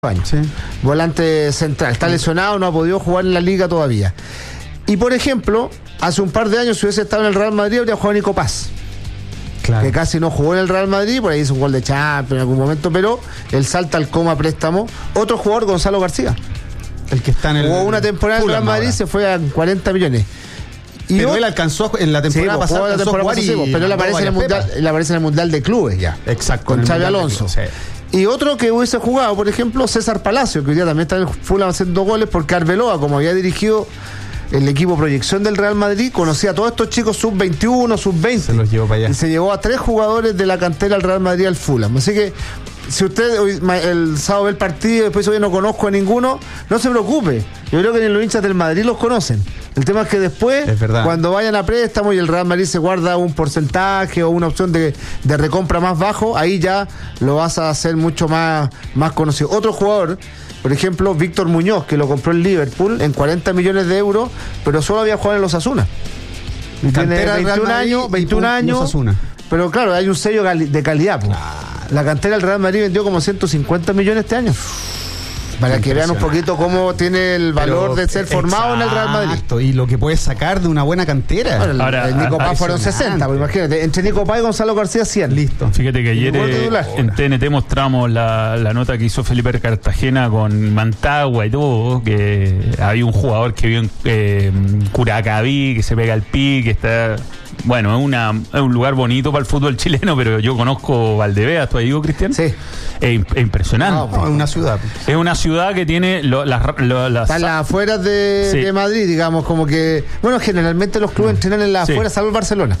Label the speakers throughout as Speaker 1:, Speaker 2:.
Speaker 1: años.
Speaker 2: Sí.
Speaker 1: Volante central. Está lesionado, no ha podido jugar en la liga todavía. Y por ejemplo, hace un par de años, si hubiese estado en el Real Madrid, habría jugado Nico Paz.
Speaker 2: Claro.
Speaker 1: Que casi no jugó en el Real Madrid, por ahí hizo un gol de Champions en algún momento, pero él salta al Coma préstamo. Otro jugador, Gonzalo García.
Speaker 2: El que está en el.
Speaker 1: Jugó una temporada en el Real Madrid, se fue a 40 millones. Y
Speaker 2: pero él alcanzó en la temporada pasada,
Speaker 1: pero él aparece en el Mundial de Clubes ya.
Speaker 2: Exacto.
Speaker 1: Con Xavi Alonso.
Speaker 2: Sí.
Speaker 1: Y otro que hubiese jugado, por ejemplo, César Palacio, que hoy día también está en el Fulham haciendo goles, porque Arbeloa, como había dirigido el equipo proyección del Real Madrid, conocía a todos estos chicos sub-21, sub-20.
Speaker 2: Se los llevó para allá.
Speaker 1: Y se llevó a 3 jugadores de la cantera del Real Madrid al Fulham. Así que, si usted hoy, el sábado ve el partido y después hoy no conozco a ninguno, no se preocupe. Yo creo que ni los hinchas del Madrid los conocen. El tema es que después, cuando vayan a préstamo y el Real Madrid se guarda un porcentaje o una opción de recompra más bajo, ahí ya lo vas a hacer mucho más conocido. Otro jugador, por ejemplo, Víctor Muñoz, que lo compró el Liverpool en 40 millones de euros, pero solo había jugado en los Osasuna. Y tiene 21 años. Pero claro, hay un sello de calidad. Claro. La cantera del Real Madrid vendió como 150 millones este año. Para que vean un poquito cómo tiene el valor de ser formado en el Real Madrid.
Speaker 2: Y lo que puedes sacar de una buena cantera.
Speaker 1: Bueno, ahora, Nico Paz fueron 60, pues imagínate. Entre Nico Paz y Gonzalo García, 100.
Speaker 2: Listo.
Speaker 3: Fíjate que ayer en TNT mostramos la nota que hizo Felipe Cartagena con Mantagua y todo, que había un jugador que vive en Curacaví, que se pega al pique, que está... Bueno, es un lugar bonito para el fútbol chileno, pero yo conozco Valdebea, ¿tú ahí digo, Cristian?
Speaker 1: Sí.
Speaker 3: Es impresionante.
Speaker 2: No, es una ciudad.
Speaker 3: Es una ciudad que tiene
Speaker 1: están las afueras de Madrid, digamos, como que... Bueno, generalmente los clubes entrenan en las afueras, salvo el Barcelona.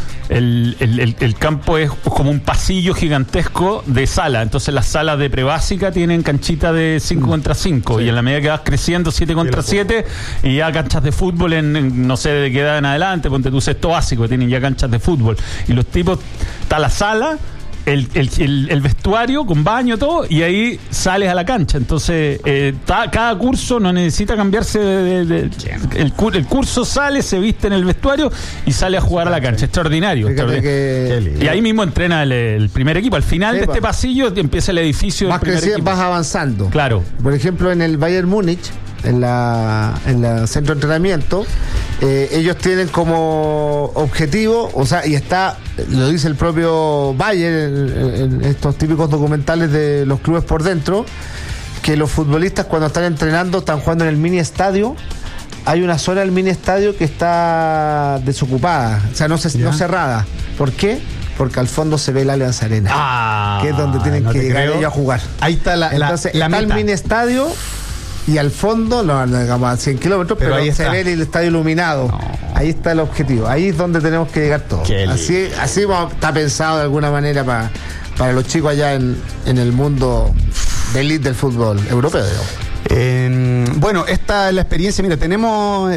Speaker 3: El campo es como un pasillo gigantesco de sala. Entonces las salas de prebásica tienen canchitas de 5 contra 5 y en la medida que vas creciendo 7 contra 7 y ya canchas de fútbol en no sé de qué edad en adelante, ponte tu sexto básico, tienen ya canchas de fútbol y los tipos, está la sala, el vestuario con baño, todo, y ahí sales a la cancha. Entonces cada curso no necesita cambiarse el curso sale, se viste en el vestuario y sale a jugar a la cancha. Extraordinario. Y ahí mismo entrena el primer equipo. Al final de este pasillo empieza el edificio del primer equipo.
Speaker 1: Vas avanzando.
Speaker 3: Claro.
Speaker 1: Por ejemplo, en el Bayern Múnich, en la centro de entrenamiento, ellos tienen como objetivo, o sea, y está, lo dice el propio Bayern en estos típicos documentales de los clubes por dentro, que los futbolistas cuando están entrenando están jugando en el mini estadio. Hay una zona del mini estadio que está desocupada, o sea, no cerrada. ¿Por qué? Porque al fondo se ve el Allianz Arena, que es donde tienen que llegar ellos a jugar.
Speaker 2: Ahí está
Speaker 1: Entonces, está el mini estadio y al fondo, no digamos a 100 kilómetros, pero ahí se ve el estadio iluminado. No. Ahí está el objetivo, ahí es donde tenemos que llegar todos. Así está pensado de alguna manera para los chicos allá en el mundo de elite del fútbol europeo, digamos.
Speaker 2: Bueno, esta es la experiencia. Mira, tenemos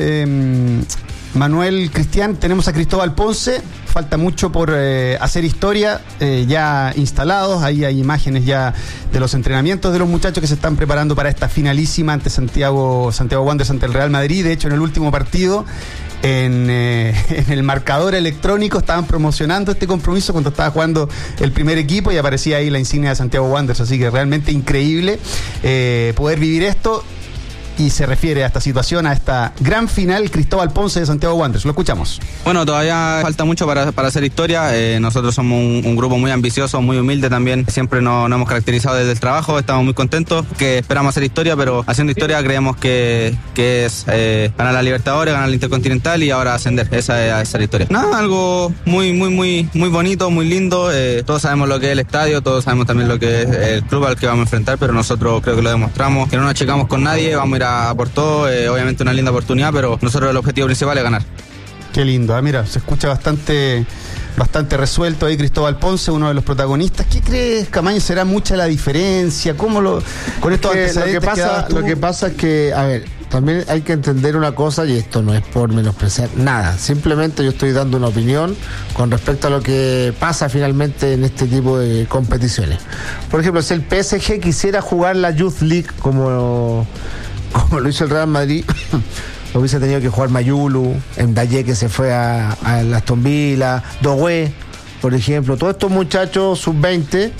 Speaker 2: Manuel, Cristian, tenemos a Cristóbal Ponce. Falta mucho por hacer historia, ya instalados. Ahí hay imágenes ya de los entrenamientos de los muchachos que se están preparando para esta finalísima ante Santiago Wanderers ante el Real Madrid. De hecho, en el último partido, en el marcador electrónico estaban promocionando este compromiso cuando estaba jugando el primer equipo y aparecía ahí la insignia de Santiago Wanderers. Así que realmente increíble poder vivir esto. Y se refiere a esta situación, a esta gran final, Cristóbal Ponce de Santiago Wanderers. Lo escuchamos.
Speaker 4: Bueno, todavía falta mucho para hacer historia. Nosotros somos un grupo muy ambicioso, muy humilde también. Siempre nos hemos caracterizado desde el trabajo. Estamos muy contentos, que esperamos hacer historia, pero haciendo historia creemos que es ganar la Libertadores, ganar la Intercontinental y ahora ascender. Esa es hacer historia. Nada, algo muy bonito, muy lindo. Todos sabemos lo que es el estadio, todos sabemos también lo que es el club al que vamos a enfrentar, pero nosotros creo que lo demostramos, que no nos achicamos con nadie, vamos a ir por todo, obviamente una linda oportunidad, pero nosotros el objetivo principal es ganar.
Speaker 2: Qué lindo, mira, se escucha bastante resuelto ahí Cristóbal Ponce, uno de los protagonistas. ¿Qué crees, Camaño? ¿Será mucha la diferencia? ¿Cómo con estos antecedentes
Speaker 1: lo que pasa es que, a ver, también hay que entender una cosa, y esto no es por menospreciar nada, simplemente yo estoy dando una opinión con respecto a lo que pasa finalmente en este tipo de competiciones. Por ejemplo, si el PSG quisiera jugar la Youth League como lo hizo el Real Madrid, hubiese tenido que jugar Mayulu, Ndaye, que se fue a Aston Villa, Doué, por ejemplo, todos estos muchachos sub-20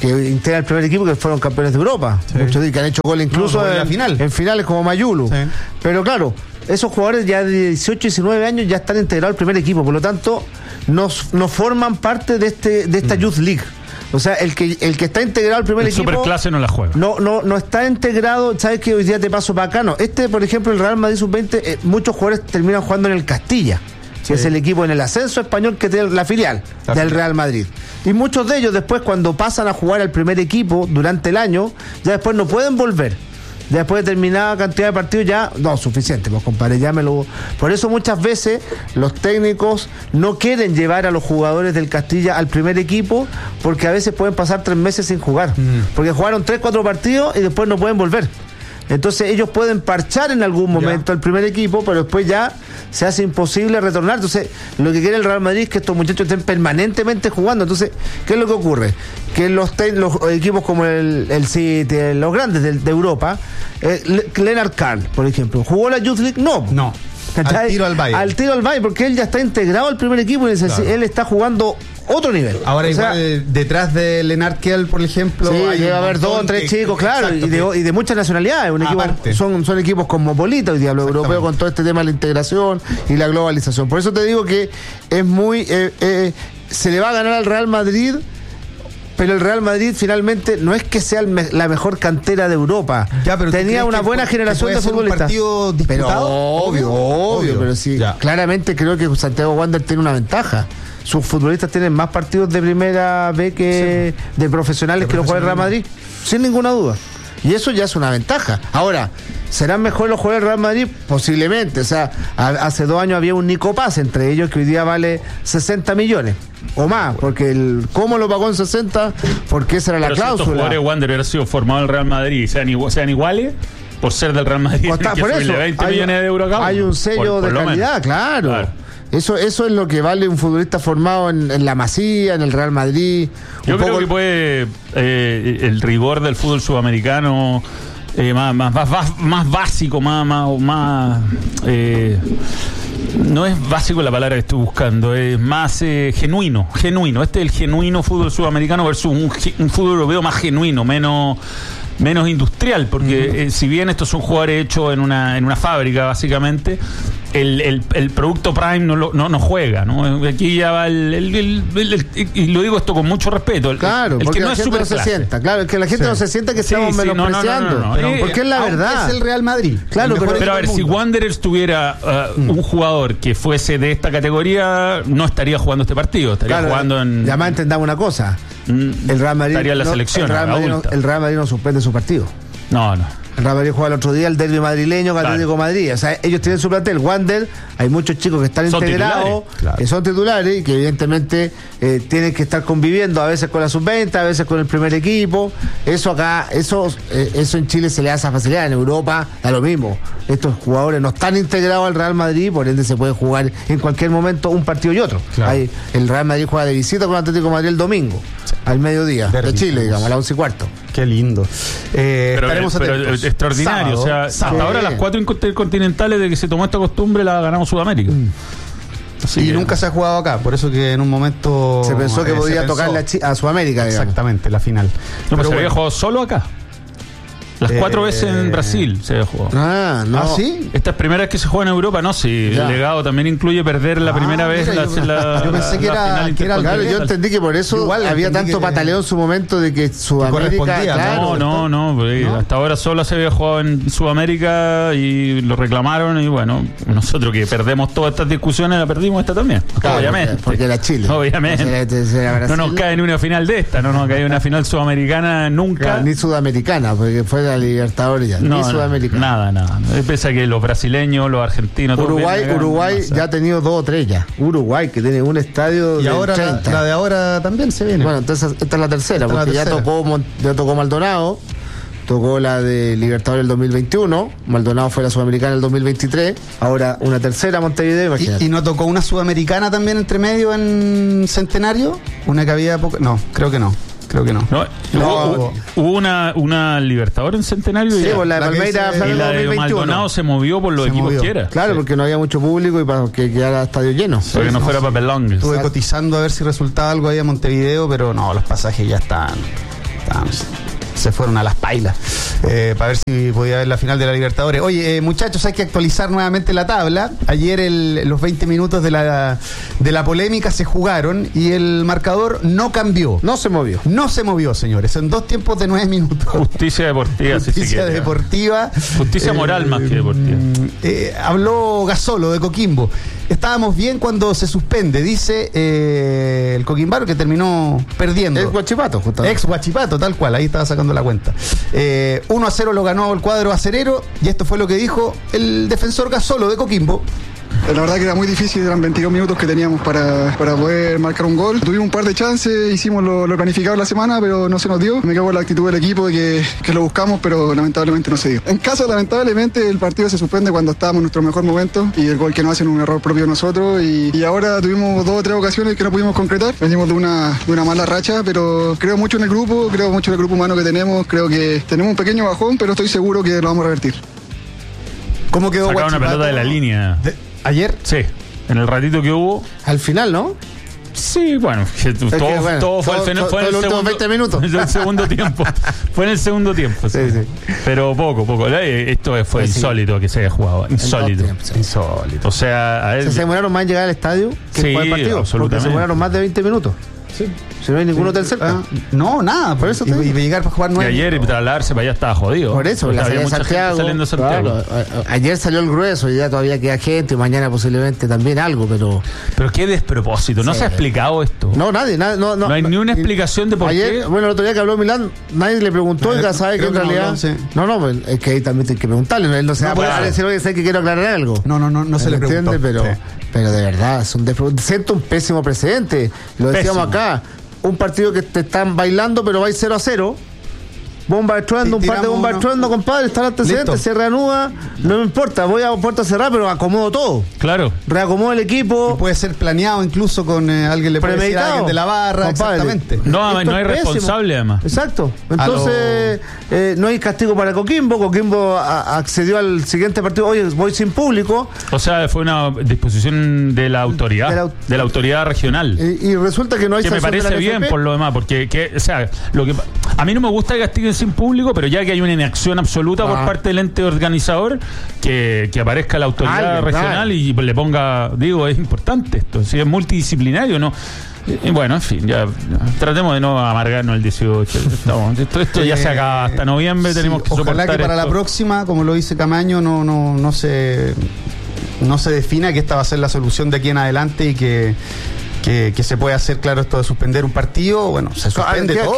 Speaker 1: que integra el primer equipo, que fueron campeones de Europa.
Speaker 2: Sí.
Speaker 1: Muchos que han hecho gol incluso
Speaker 2: en la final.
Speaker 1: En finales como Mayulu.
Speaker 2: Sí.
Speaker 1: Pero claro, esos jugadores ya de 18, 19 años ya están integrados al primer equipo, por lo tanto, no forman parte de esta Youth League. O sea, el que está integrado al primer equipo.
Speaker 3: Superclase no la juega.
Speaker 1: No está integrado. ¿Sabes que hoy día te paso para acá? No. Por ejemplo, el Real Madrid Sub-20, muchos jugadores terminan jugando en el Castilla, que es el equipo en el ascenso español que tiene la filial del Real Madrid. Y muchos de ellos después, cuando pasan a jugar al primer equipo durante el año, ya después no pueden volver. Ya después de determinada cantidad de partidos ya, no, suficiente, pues compadre, llámelo. Por eso muchas veces los técnicos no quieren llevar a los jugadores del Castilla al primer equipo, porque a veces pueden pasar 3 meses sin jugar, porque jugaron 3, 4 partidos y después no pueden volver. Entonces ellos pueden parchar en algún momento al primer equipo, pero después ya se hace imposible retornar. Entonces lo que quiere el Real Madrid es que estos muchachos estén permanentemente jugando. Entonces, ¿qué es lo que ocurre? Que los equipos como el City, los grandes de Europa, Lennart Karl, por ejemplo, ¿jugó la Youth League? No.
Speaker 2: Al tiro al Bayern.
Speaker 1: Al tiro al Bayern, porque él ya está integrado al primer equipo y él está jugando otro nivel.
Speaker 2: Ahora, igual, detrás de Lennart Kell, por ejemplo,
Speaker 1: sí, debe haber 2 o 3 chicos, claro, exacto, y de muchas nacionalidades. Son equipos cosmopolitas hoy día, los europeos, con todo este tema de la integración y la globalización. Por eso te digo que es muy se le va a ganar al Real Madrid, pero el Real Madrid finalmente no es que sea la mejor cantera de Europa. Ya, pero tenía una buena generación de futbolistas.
Speaker 2: Un partido disputado,
Speaker 1: obvio, pero sí, claramente creo que Santiago Wander tiene una ventaja. Sus futbolistas tienen más partidos de primera B que de profesionales que los juega el Real Madrid, sin ninguna duda. Y eso ya es una ventaja. Ahora, ¿serán mejores los jugadores del Real Madrid? Posiblemente. O sea, hace 2 años había un Nico Paz entre ellos que hoy día vale 60 millones o más, porque ¿cómo lo pagó en 60? Porque esa era la cláusula. Si estos
Speaker 3: jugadores de Wander hubieran sido formados en el Real Madrid y sean iguales, por ser del Real Madrid,
Speaker 1: por eso,
Speaker 3: 20 millones de euros cada uno.
Speaker 1: Hay un sello de calidad, claro. Eso es lo que vale un futbolista formado en la Masía, en el Real Madrid.
Speaker 3: Yo creo que puede el rigor del fútbol sudamericano más básico, más no es básico la palabra que estoy buscando, es más genuino. Este es el genuino fútbol sudamericano versus un fútbol europeo más genuino, menos industrial, porque si bien estos son jugadores hechos en una fábrica básicamente, el producto Prime no juega, ¿no? Aquí ya va y lo digo esto con mucho respeto,
Speaker 1: claro,
Speaker 3: el
Speaker 1: porque
Speaker 3: que no
Speaker 1: la
Speaker 3: es
Speaker 1: gente no se sienta, claro, es que la gente no se sienta que estamos menospreciando, porque es la verdad.
Speaker 2: Es el Real Madrid.
Speaker 1: Claro,
Speaker 3: pero a ver, si Wanderers tuviera un jugador que fuese de esta categoría, no estaría jugando este partido, estaría jugando en...
Speaker 1: Ya más entendamos una cosa, el Real Madrid
Speaker 3: estaría en la selección.
Speaker 1: El Real Madrid no suspende su partido.
Speaker 3: No.
Speaker 1: El Real Madrid juega el otro día el derbi madrileño, Atlético Madrid. O sea, ellos tienen su plantel. Wander, hay muchos chicos que están integrados, que son titulares y que evidentemente tienen que estar conviviendo a veces con la sub-20, a veces con el primer equipo. Eso en Chile se le da esa facilidad. En Europa da lo mismo. Estos jugadores no están integrados al Real Madrid, por ende se puede jugar en cualquier momento un partido y otro. El Real Madrid juega de visita con Atlético Madrid el domingo, al mediodía, de Chile, digamos, a las 11:15.
Speaker 2: Qué lindo.
Speaker 3: Pero extraordinario. Sábado, hasta ahora las 4 intercontinentales de que se tomó esta costumbre la ganamos Sudamérica.
Speaker 2: Y nunca se ha jugado acá, por eso que en un momento
Speaker 1: se pensó que podía tocarle a Sudamérica, digamos.
Speaker 2: Exactamente, la final.
Speaker 3: Pero se había jugado solo acá. Las 4 veces en Brasil se había jugado.
Speaker 1: No.
Speaker 2: ¿Sí?
Speaker 3: Esta es primera vez que se juega en Europa, ¿no? Sí, el legado también incluye perder la primera vez
Speaker 2: yo pensé que era
Speaker 1: claro, yo entendí que por eso había tanto pataleo en su momento de que Sudamérica...
Speaker 3: No, hasta ahora solo se había jugado en Sudamérica y lo reclamaron y bueno, nosotros que perdemos todas estas discusiones la perdimos esta también, obviamente.
Speaker 1: Porque era Chile.
Speaker 3: Obviamente. No nos cae ni una final de esta, no nos cae una final sudamericana nunca.
Speaker 1: Ni sudamericana, porque fue la Libertadores ya, ni Sudamericana.
Speaker 3: Nada. Pese a que los brasileños, los argentinos...
Speaker 1: Uruguay ya ha tenido 2 o 3 ya. Uruguay, que tiene un estadio
Speaker 2: y
Speaker 1: de
Speaker 2: ahora
Speaker 1: 30.
Speaker 2: La de ahora también se viene.
Speaker 1: Bueno, entonces esta es la tercera, porque ya tocó Maldonado, tocó la de Libertadores el 2021, Maldonado fue la Sudamericana el 2023, ahora una tercera Montevideo, imagínate.
Speaker 2: ¿Y no tocó una Sudamericana también entre medio en Centenario? Una que había poco... No, creo que no.
Speaker 3: Hubo una Libertadores en Centenario y
Speaker 1: la de Palmeira
Speaker 3: y la de Maldonado se movió por los equipos que era.
Speaker 1: Claro, porque no había mucho público y para que quedara estadio lleno.
Speaker 3: Para que no fuera papelón.
Speaker 2: Estuve cotizando a ver si resultaba algo ahí a Montevideo, pero no, los pasajes ya están Se fueron a las pailas para ver si podía ver la final de la Libertadores. Oye, muchachos, hay que actualizar nuevamente la tabla. Ayer los 20 minutos de la polémica se jugaron y el marcador no cambió.
Speaker 1: No se movió.
Speaker 2: No se movió, señores. En 2 tiempos de 9 minutos.
Speaker 3: Justicia deportiva,
Speaker 2: Justicia
Speaker 3: si se quiere.
Speaker 2: deportiva.
Speaker 3: Justicia moral más que deportiva.
Speaker 2: Habló Gasolo de Coquimbo. Estábamos bien cuando se suspende, dice el Coquimbaro, que terminó perdiendo.
Speaker 1: Ex Huachipato, justamente.
Speaker 2: Ex Huachipato, tal cual, ahí estaba sacando la cuenta. 1-0 lo ganó el cuadro acerero, y esto fue lo que dijo el defensor Gasolo de Coquimbo.
Speaker 5: La verdad que era muy difícil, eran 22 minutos que teníamos para poder marcar un gol. Tuvimos un par de chances, hicimos lo planificado la semana, pero no se nos dio. Me cago en la actitud del equipo de que lo buscamos, pero lamentablemente no se dio. En casa, lamentablemente, el partido se suspende cuando estábamos en nuestro mejor momento y el gol que nos hacen un error propio de nosotros. Y ahora tuvimos 2 o 3 ocasiones que no pudimos concretar. Venimos de una mala racha, pero creo mucho en el grupo, creo mucho en el grupo humano que tenemos. Creo que tenemos un pequeño bajón, pero estoy seguro que lo vamos a revertir.
Speaker 2: ¿Cómo quedó
Speaker 3: Sacaba una
Speaker 2: Huachipato?
Speaker 3: pelota de la línea.
Speaker 2: ¿Ayer?
Speaker 3: Sí, en el ratito que hubo.
Speaker 1: Al final, ¿no?
Speaker 3: Sí, bueno, todo fue en el
Speaker 1: últimos
Speaker 3: segundo,
Speaker 1: 20 minutos.
Speaker 3: en el segundo tiempo. Fue en el segundo tiempo. Sí. Pero poco. Esto fue
Speaker 1: Sí.
Speaker 3: insólito que se haya jugado. Insólito.
Speaker 2: Insólito.
Speaker 3: O sea, a él.
Speaker 1: Se demoraron más en llegar al estadio que
Speaker 3: Sí,
Speaker 1: jugar el partido. Porque
Speaker 3: absolutamente.
Speaker 1: se demoraron más de 20 minutos.
Speaker 3: Sí.
Speaker 1: Si no hay ningún hotel cerca.
Speaker 2: No, nada.
Speaker 1: Por eso te
Speaker 2: y
Speaker 1: digo.
Speaker 2: llegar para jugar
Speaker 3: Y
Speaker 2: 9.
Speaker 3: ayer trasladarse para allá estaba jodido.
Speaker 1: Por eso,
Speaker 3: Porque
Speaker 1: la
Speaker 3: había
Speaker 1: salida de
Speaker 3: mucha gente
Speaker 1: Santiago.
Speaker 3: saliendo de Santiago.
Speaker 1: Claro, ayer salió el grueso y ya todavía queda gente y mañana posiblemente también algo, pero.
Speaker 3: Pero qué despropósito. No
Speaker 1: Sí.
Speaker 3: se ha explicado esto.
Speaker 1: No, nadie. No
Speaker 3: hay ni una explicación de por
Speaker 1: ayer,
Speaker 3: qué.
Speaker 1: Bueno, el otro día que habló Milán, nadie le preguntó, oiga, ¿sabe que
Speaker 2: creo
Speaker 1: en
Speaker 2: que no
Speaker 1: realidad.
Speaker 2: habló, sí.
Speaker 1: No, pues, es que ahí también hay que preguntarle. Él no se va a poder
Speaker 3: claro.
Speaker 1: decir, oye, sé que quiero aclarar algo.
Speaker 2: No se le preguntó.
Speaker 1: entiende,
Speaker 2: Sí.
Speaker 1: pero de verdad, es un siento un pésimo precedente. Lo decíamos
Speaker 3: Pésimo.
Speaker 1: acá. Un partido que te están bailando, pero vais 0-0. Bomba de truendo,
Speaker 2: Sí,
Speaker 1: un par de bombas de
Speaker 2: tiramos
Speaker 1: truendo, compadre, está el antecedente,
Speaker 2: Listo.
Speaker 1: se reanuda, no me importa, voy a puerta cerrada, pero acomodo todo.
Speaker 3: Claro.
Speaker 1: Reacomodo el equipo.
Speaker 2: Puede ser planeado incluso con alguien le puede decir a
Speaker 1: Premeditado.
Speaker 2: alguien de la barra,
Speaker 1: Compadre.
Speaker 2: exactamente.
Speaker 3: No
Speaker 1: Esto
Speaker 3: hay
Speaker 1: es pésimo.
Speaker 3: responsable, además.
Speaker 1: Exacto. Entonces, no hay castigo para Coquimbo. Coquimbo accedió al siguiente partido. Oye, voy sin público.
Speaker 3: O sea, fue una disposición de la autoridad, de la autoridad regional.
Speaker 1: Y resulta que no hay
Speaker 3: Que me
Speaker 1: sanción de
Speaker 3: parece
Speaker 1: la
Speaker 3: bien
Speaker 1: NFP.
Speaker 3: por lo demás, porque o sea, a mí no me gusta que castiguen sin público, pero ya que hay una inacción absoluta por parte del ente organizador, que aparezca la autoridad
Speaker 1: Alguien,
Speaker 3: regional
Speaker 1: claro.
Speaker 3: y le ponga, digo, es importante esto, si es multidisciplinario, ¿no? Y bueno, en fin, ya tratemos de no amargarnos el 18. Esto ya se acaba hasta noviembre, tenemos que soportar
Speaker 2: ojalá que para la
Speaker 3: esto.
Speaker 2: próxima, como lo dice Camaño, no se defina que esta va a ser la solución de aquí en adelante y que se puede hacer, claro, esto de suspender un partido. Bueno, se suspende todo.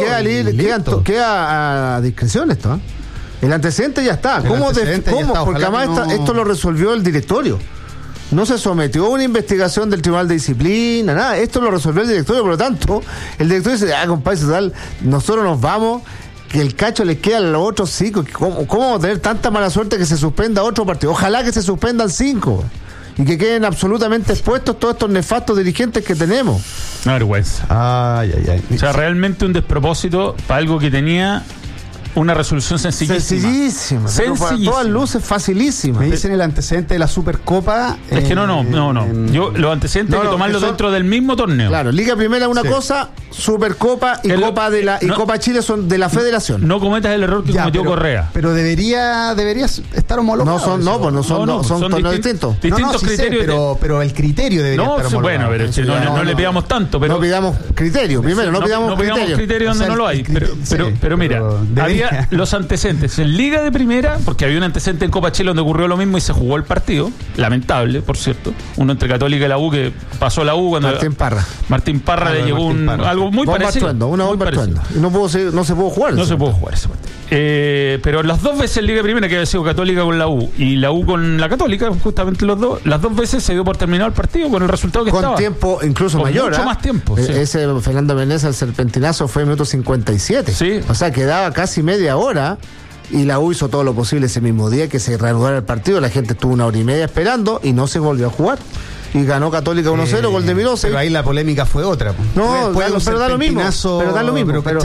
Speaker 1: Queda a discreción esto, ¿eh? El antecedente ya está.
Speaker 2: El
Speaker 1: ¿Cómo?
Speaker 2: antecedente ya está.
Speaker 1: Porque
Speaker 2: Ojalá
Speaker 1: además
Speaker 2: que no-
Speaker 1: esto lo resolvió el directorio. No se sometió a una investigación del Tribunal de Disciplina, nada. Esto lo resolvió el directorio, por lo tanto, el directorio dice, compadre, total, nosotros nos vamos, que el cacho les queda a los otros 5. ¿Cómo vamos a tener tanta mala suerte que se suspenda otro partido? Ojalá que se suspendan 5 y que queden absolutamente expuestos todos estos nefastos dirigentes que tenemos.
Speaker 3: Una vergüenza.
Speaker 2: Ay.
Speaker 3: O sea, realmente un despropósito para algo que tenía una resolución sencillísima.
Speaker 1: Pero para
Speaker 3: Sencillísima.
Speaker 1: todas luces, facilísima.
Speaker 2: Me dicen el antecedente de la Supercopa.
Speaker 3: Es que no. Yo los antecedentes hay que tomarlos
Speaker 1: son-
Speaker 3: dentro del mismo torneo.
Speaker 1: Claro, Liga Primera es una
Speaker 2: Sí.
Speaker 1: cosa, Supercopa y Copa de la y
Speaker 3: no-
Speaker 1: Copa Chile son de la Federación.
Speaker 3: No cometas el error que
Speaker 2: Ya,
Speaker 3: cometió
Speaker 2: pero-
Speaker 3: Correa.
Speaker 2: Pero debería estar homologado.
Speaker 1: No son, no, pues no son,
Speaker 3: No,
Speaker 1: son
Speaker 3: son
Speaker 1: torneos
Speaker 3: distintos.
Speaker 1: distintos.
Speaker 3: Distintos
Speaker 2: sí sé,
Speaker 3: criterios.
Speaker 2: pero el criterio debería
Speaker 3: No,
Speaker 2: estar
Speaker 3: sí,
Speaker 2: homologado.
Speaker 3: bueno, pero
Speaker 1: Eso
Speaker 3: no,
Speaker 1: ya
Speaker 3: no le pidamos tanto. Pero
Speaker 1: no pidamos criterio, primero, no pidamos criterio.
Speaker 2: O
Speaker 3: donde
Speaker 2: sea,
Speaker 3: no lo hay.
Speaker 2: el criterio-
Speaker 3: Pero
Speaker 2: sí,
Speaker 3: mira,
Speaker 2: pero debería.
Speaker 3: había los antecedentes en Liga de Primera, porque había un antecedente en Copa Chile donde ocurrió lo mismo y se jugó el partido. Lamentable, por cierto. Uno entre Católica y la U, que pasó la U cuando Martín Parra le llegó algo muy
Speaker 1: Bomba
Speaker 3: parecido.
Speaker 1: Artuendo, una
Speaker 3: muy
Speaker 1: bomba
Speaker 3: parecido.
Speaker 1: Artuendo. Y no se pudo jugar.
Speaker 3: No
Speaker 1: eso.
Speaker 3: se pudo jugar ese partido. Pero las dos veces en Liga Primera, que había sido Católica con la U y la U con la Católica, justamente las dos veces se dio por terminado el partido con el resultado que
Speaker 1: Con
Speaker 3: estaba.
Speaker 1: tiempo incluso
Speaker 3: Con
Speaker 1: mayor.
Speaker 3: mucho
Speaker 1: ¿ah?
Speaker 3: más tiempo, sí.
Speaker 1: Ese Fernando Menezes, el serpentinazo, fue en minuto 57.
Speaker 3: Sí.
Speaker 1: O sea, quedaba casi media hora. Y la U hizo todo lo posible ese mismo día que se reanudara el partido. La gente estuvo 1 hora y media esperando y no se volvió a jugar. y ganó Católica 1-0, gol de Milosevic.
Speaker 2: Pero ahí la polémica fue otra.
Speaker 1: No, pero da lo mismo. Pero da lo mismo. Pero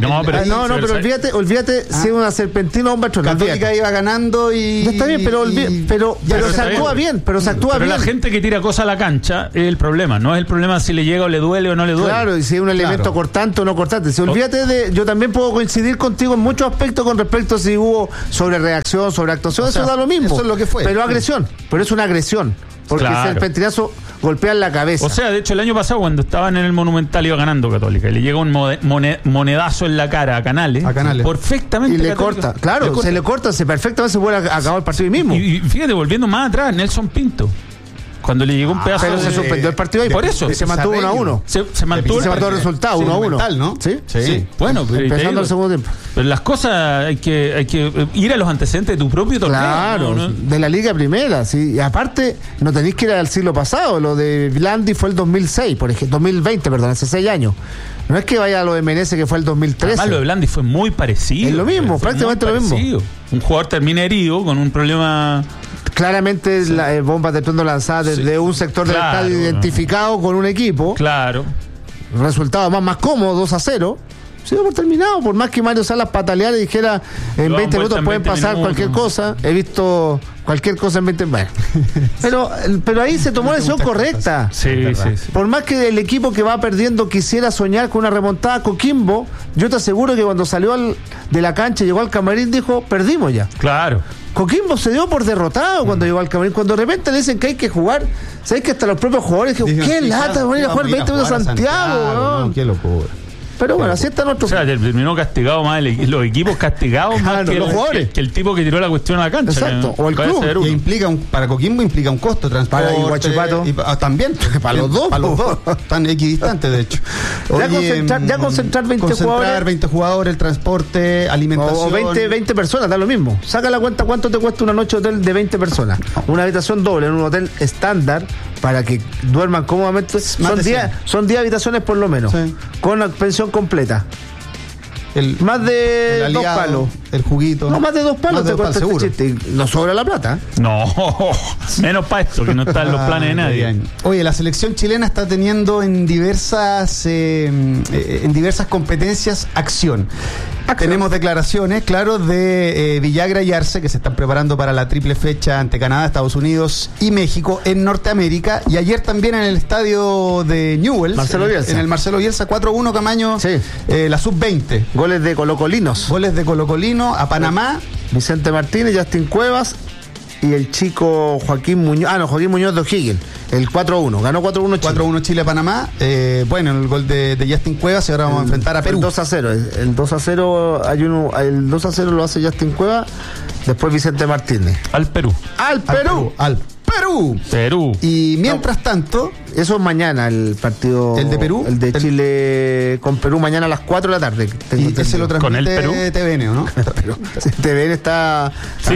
Speaker 1: olvídate si es una serpentina o un patrón.
Speaker 2: Católica iba ganando y...
Speaker 1: Ya está bien, pero se actúa bien. Pero
Speaker 3: la gente que tira cosas a la cancha es el problema. No es el problema si le llega o le duele o no le duele.
Speaker 1: Claro, y si es un elemento cortante o no cortante. Si olvídate yo también puedo coincidir contigo en muchos aspectos con respecto a si hubo sobrereacción, sobreactuación, eso da lo mismo.
Speaker 2: Eso es lo que fue.
Speaker 1: Pero agresión, pero es una agresión. Porque el serpentinazo golpea en la cabeza.
Speaker 3: O sea, de hecho, el año pasado, cuando estaban en el Monumental, iba ganando Católica y le llega un monedazo en la cara a Canales. Perfectamente.
Speaker 1: Y le corta. Claro, se le corta, perfectamente se vuelve a acabar el partido ahí mismo.
Speaker 3: Y fíjate, volviendo más atrás, Nelson Pinto. Cuando le llegó un pedazo
Speaker 1: pero se suspendió el partido ahí. Por eso. Y se mantuvo 1-1.
Speaker 3: Se mantuvo
Speaker 1: el resultado 1-1.
Speaker 2: ¿no?
Speaker 1: Sí.
Speaker 3: Bueno,
Speaker 1: empezando el segundo tiempo.
Speaker 3: Pero las cosas hay que ir a los antecedentes de tu propio torneo.
Speaker 1: Claro, de la Liga Primera. Sí. Y aparte, no tenéis que ir al siglo pasado. Lo de Blandi fue el 2006, por ejemplo. 2020, perdón, hace 6 años. No es que vaya a lo de Menezes, que fue el 2013.
Speaker 3: Además, lo de Blandi fue muy parecido.
Speaker 1: Es lo mismo, prácticamente lo mismo.
Speaker 3: Un jugador termina herido con un problema...
Speaker 1: Claramente la bomba de pronto lanzada desde un sector del estadio identificado con un equipo.
Speaker 3: Claro.
Speaker 1: Resultado más cómodo, 2-0. Se dio por terminado, por más que Mario Salas pataleara y dijera en 20 minutos pueden pasar cualquier cosa. He visto cualquier cosa en 20 minutos. Pero ahí se tomó la decisión correcta.
Speaker 3: Sí.
Speaker 1: Por más que el equipo que va perdiendo quisiera soñar con una remontada, Coquimbo, yo te aseguro que cuando salió de la cancha, llegó al camarín, dijo, perdimos ya.
Speaker 3: Claro.
Speaker 1: Coquimbo se dio por derrotado cuando llegó al camarín. Cuando de repente le dicen que hay que jugar, ¿sabes que hasta los propios jugadores dijeron, qué lata, van a ir a jugar 20 minutos a Santiago?
Speaker 2: No, qué locura.
Speaker 1: Pero bueno, así está nuestro...
Speaker 3: O sea, terminó castigado más los equipos castigados más que
Speaker 1: los jugadores.
Speaker 3: Que el tipo que tiró la cuestión a la cancha.
Speaker 1: Exacto, o el club.
Speaker 2: Y implica para Coquimbo implica un costo, transporte.
Speaker 1: Para Iguachipato.
Speaker 2: También. Para los dos. Están equidistantes, de hecho.
Speaker 1: Concentrar 20 jugadores.
Speaker 2: 20 jugadores, el transporte, alimentación.
Speaker 1: O 20 personas, da lo mismo. Saca la cuenta cuánto te cuesta una noche de hotel de 20 personas. Una habitación doble en un hotel estándar para que duerman cómodamente. Son 10 habitaciones por lo menos. Sí. Con la pensión completa. Más de 2 palos.
Speaker 2: El juguito.
Speaker 1: No, más de 2 palos te cuesta este chiste. No sobra la plata.
Speaker 3: No, menos para esto, que no está en los planes de nadie.
Speaker 2: Oye, la selección chilena está teniendo en diversas competencias acción. Tenemos declaraciones, claro, de Villagra y Arce, que se están preparando para la triple fecha ante Canadá, Estados Unidos y México en Norteamérica. Y ayer también en el estadio de Newell's, en el Marcelo Bielsa, 4-1 Camaño, la sub-20.
Speaker 1: Goles de colocolinos.
Speaker 2: A Panamá.
Speaker 1: Vicente Martínez, Justin Cuevas y el chico Joaquín Muñoz. Joaquín Muñoz de O'Higgins. El 4-1. Ganó 4-1 Chile.
Speaker 2: 4-1 Chile a Panamá. Bueno, el gol de Justin Cuevas y ahora vamos a enfrentar a Perú.
Speaker 1: El 2-0. El 2-0 el 2-0 lo hace Justin Cuevas. Después Vicente Martínez.
Speaker 3: Al Perú.
Speaker 2: Y mientras tanto,
Speaker 1: eso es mañana el partido.
Speaker 2: ¿El de Perú?
Speaker 1: El de Chile con Perú mañana a las 4 de la tarde.
Speaker 2: Y ese lo transmite
Speaker 3: con el Perú.
Speaker 2: TVN, ¿o no?
Speaker 1: TVN está.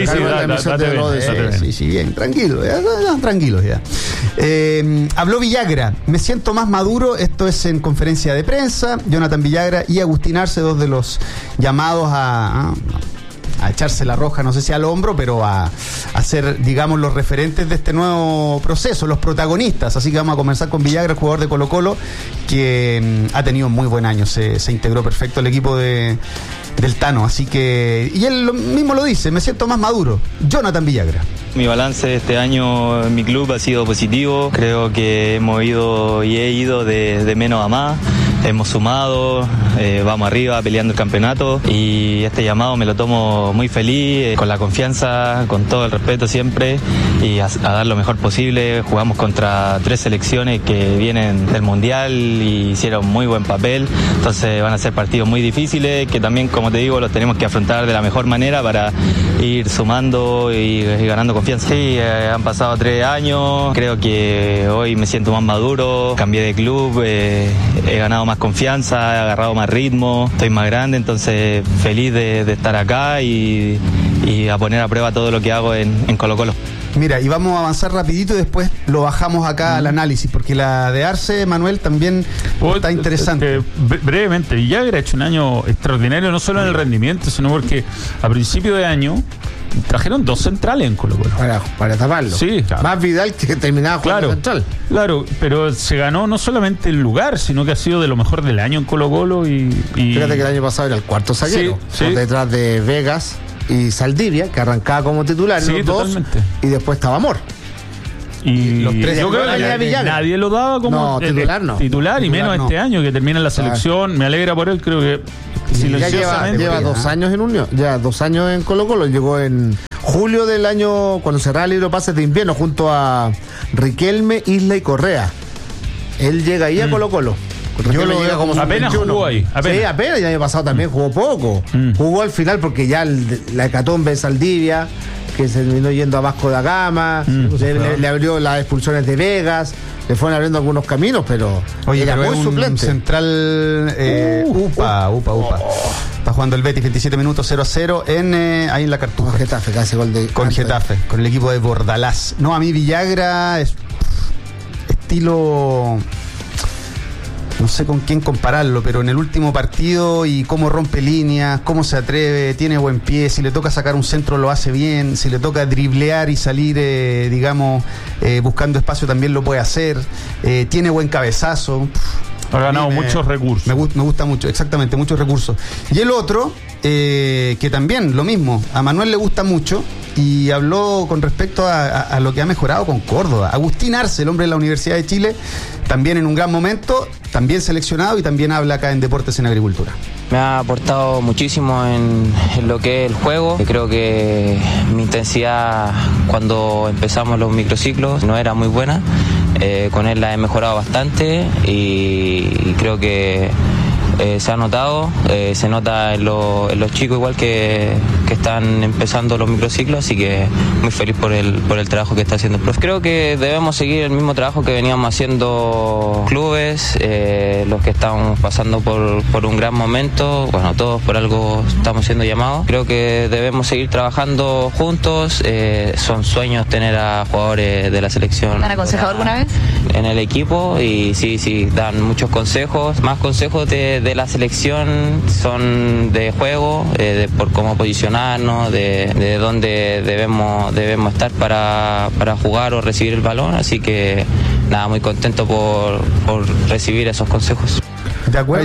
Speaker 2: Sí, bien, tranquilo, tranquilos ya. Habló Villagra. Me siento más maduro. Esto es en conferencia de prensa. Jonathan Villagra y Agustín Arce, dos de los llamados a echarse la roja, no sé si al hombro, pero a ser, digamos, los referentes de este nuevo proceso, los protagonistas. Así que vamos a comenzar con Villagra, el jugador de Colo-Colo, que ha tenido muy buen año, se integró perfecto al equipo del Tano, así que, y él mismo lo dice, me siento más maduro. Jonathan Villagra.
Speaker 6: Mi balance este año en mi club ha sido positivo. Creo que he ido de menos a más. Hemos sumado, vamos arriba peleando el campeonato y este llamado me lo tomo muy feliz, con la confianza, con todo el respeto siempre y a dar lo mejor posible. Jugamos contra 3 selecciones que vienen del Mundial y hicieron muy buen papel, entonces van a ser partidos muy difíciles que también, como te digo, los tenemos que afrontar de la mejor manera para ir sumando y ganando confianza. Sí, han pasado 3 años, creo que hoy me siento más maduro, cambié de club, he ganado más confianza, he agarrado más ritmo, estoy más grande, entonces feliz de estar acá y a poner a prueba todo lo que hago en Colo-Colo.
Speaker 2: Mira, y vamos a avanzar rapidito y después lo bajamos acá al análisis, porque la de Arce, Manuel, también está interesante.
Speaker 3: Brevemente, Villagra ha hecho un año extraordinario, no solo en el rendimiento, sino porque a principio de año trajeron 2 centrales en Colo-Colo.
Speaker 1: Para taparlo.
Speaker 3: Sí, claro.
Speaker 1: Más Vidal que terminaba jugando central.
Speaker 3: Claro, pero se ganó no solamente el lugar, sino que ha sido de lo mejor del año en Colo-Colo y...
Speaker 1: Fíjate que el año pasado era el cuarto zaguero, por detrás de Vegas y Saldivia, que arrancaba como titular, los
Speaker 3: totalmente.
Speaker 1: Dos, y después estaba Amor.
Speaker 3: Y
Speaker 2: los tres,
Speaker 3: yo creo que nadie lo daba como titular y menos este año que termina en la selección. Me alegra por él, creo que
Speaker 1: lleva 2 años en Unión, ya 2 años en Colo-Colo. Llegó en julio del año, cuando cerraba el libro pases de invierno, junto a Riquelme, Isla y Correa. Él llega ahí a Colo-Colo.
Speaker 3: Yo lo veo como apenas jugó ahí.
Speaker 1: Sí, apenas. El año pasado también jugó poco. Jugó al final porque ya la hecatombe de Saldivia, que se terminó yendo a Vasco da Gama, le abrió las expulsiones de Vegas, le fueron abriendo algunos caminos, pero era muy suplente.
Speaker 2: Central UPA. Está jugando el Betis 27 minutos 0-0 ahí en la Cartuja.
Speaker 1: Con Getafe, casi gol de...
Speaker 2: Con Getafe, con el equipo de Bordalás. No, a mí Villagra es estilo... No sé con quién compararlo, pero en el último partido y cómo rompe líneas, cómo se atreve, tiene buen pie, si le toca sacar un centro lo hace bien, si le toca driblear y salir, buscando espacio también lo puede hacer, tiene buen cabezazo.
Speaker 3: Ha ganado muchos recursos.
Speaker 2: Me gusta mucho, exactamente, muchos recursos. Y el otro, que también lo mismo, a Manuel le gusta mucho y habló con respecto a lo que ha mejorado con Córdoba. Agustín Arce, el hombre de la Universidad de Chile, también en un gran momento, también seleccionado y también habla acá en Deportes en Agricultura.
Speaker 7: Me ha aportado muchísimo en lo que es el juego. Creo que mi intensidad cuando empezamos los microciclos no era muy buena. Con él la he mejorado bastante y creo que se ha notado, se nota en los chicos igual que están empezando los microciclos, así que muy feliz por el trabajo que está haciendo el profe. Creo que debemos seguir el mismo trabajo que veníamos haciendo clubes, los que estamos pasando por un gran momento, bueno, todos por algo estamos siendo llamados. Creo que debemos seguir trabajando juntos, son sueños tener a jugadores de la selección.
Speaker 8: ¿Han aconsejado alguna vez?
Speaker 7: En el equipo y sí, dan muchos consejos, más consejos de la selección son de juego, por cómo posicionarnos, de dónde debemos estar para jugar o recibir el balón, así que nada, muy contento por recibir esos consejos.
Speaker 2: ¿De acuerdo?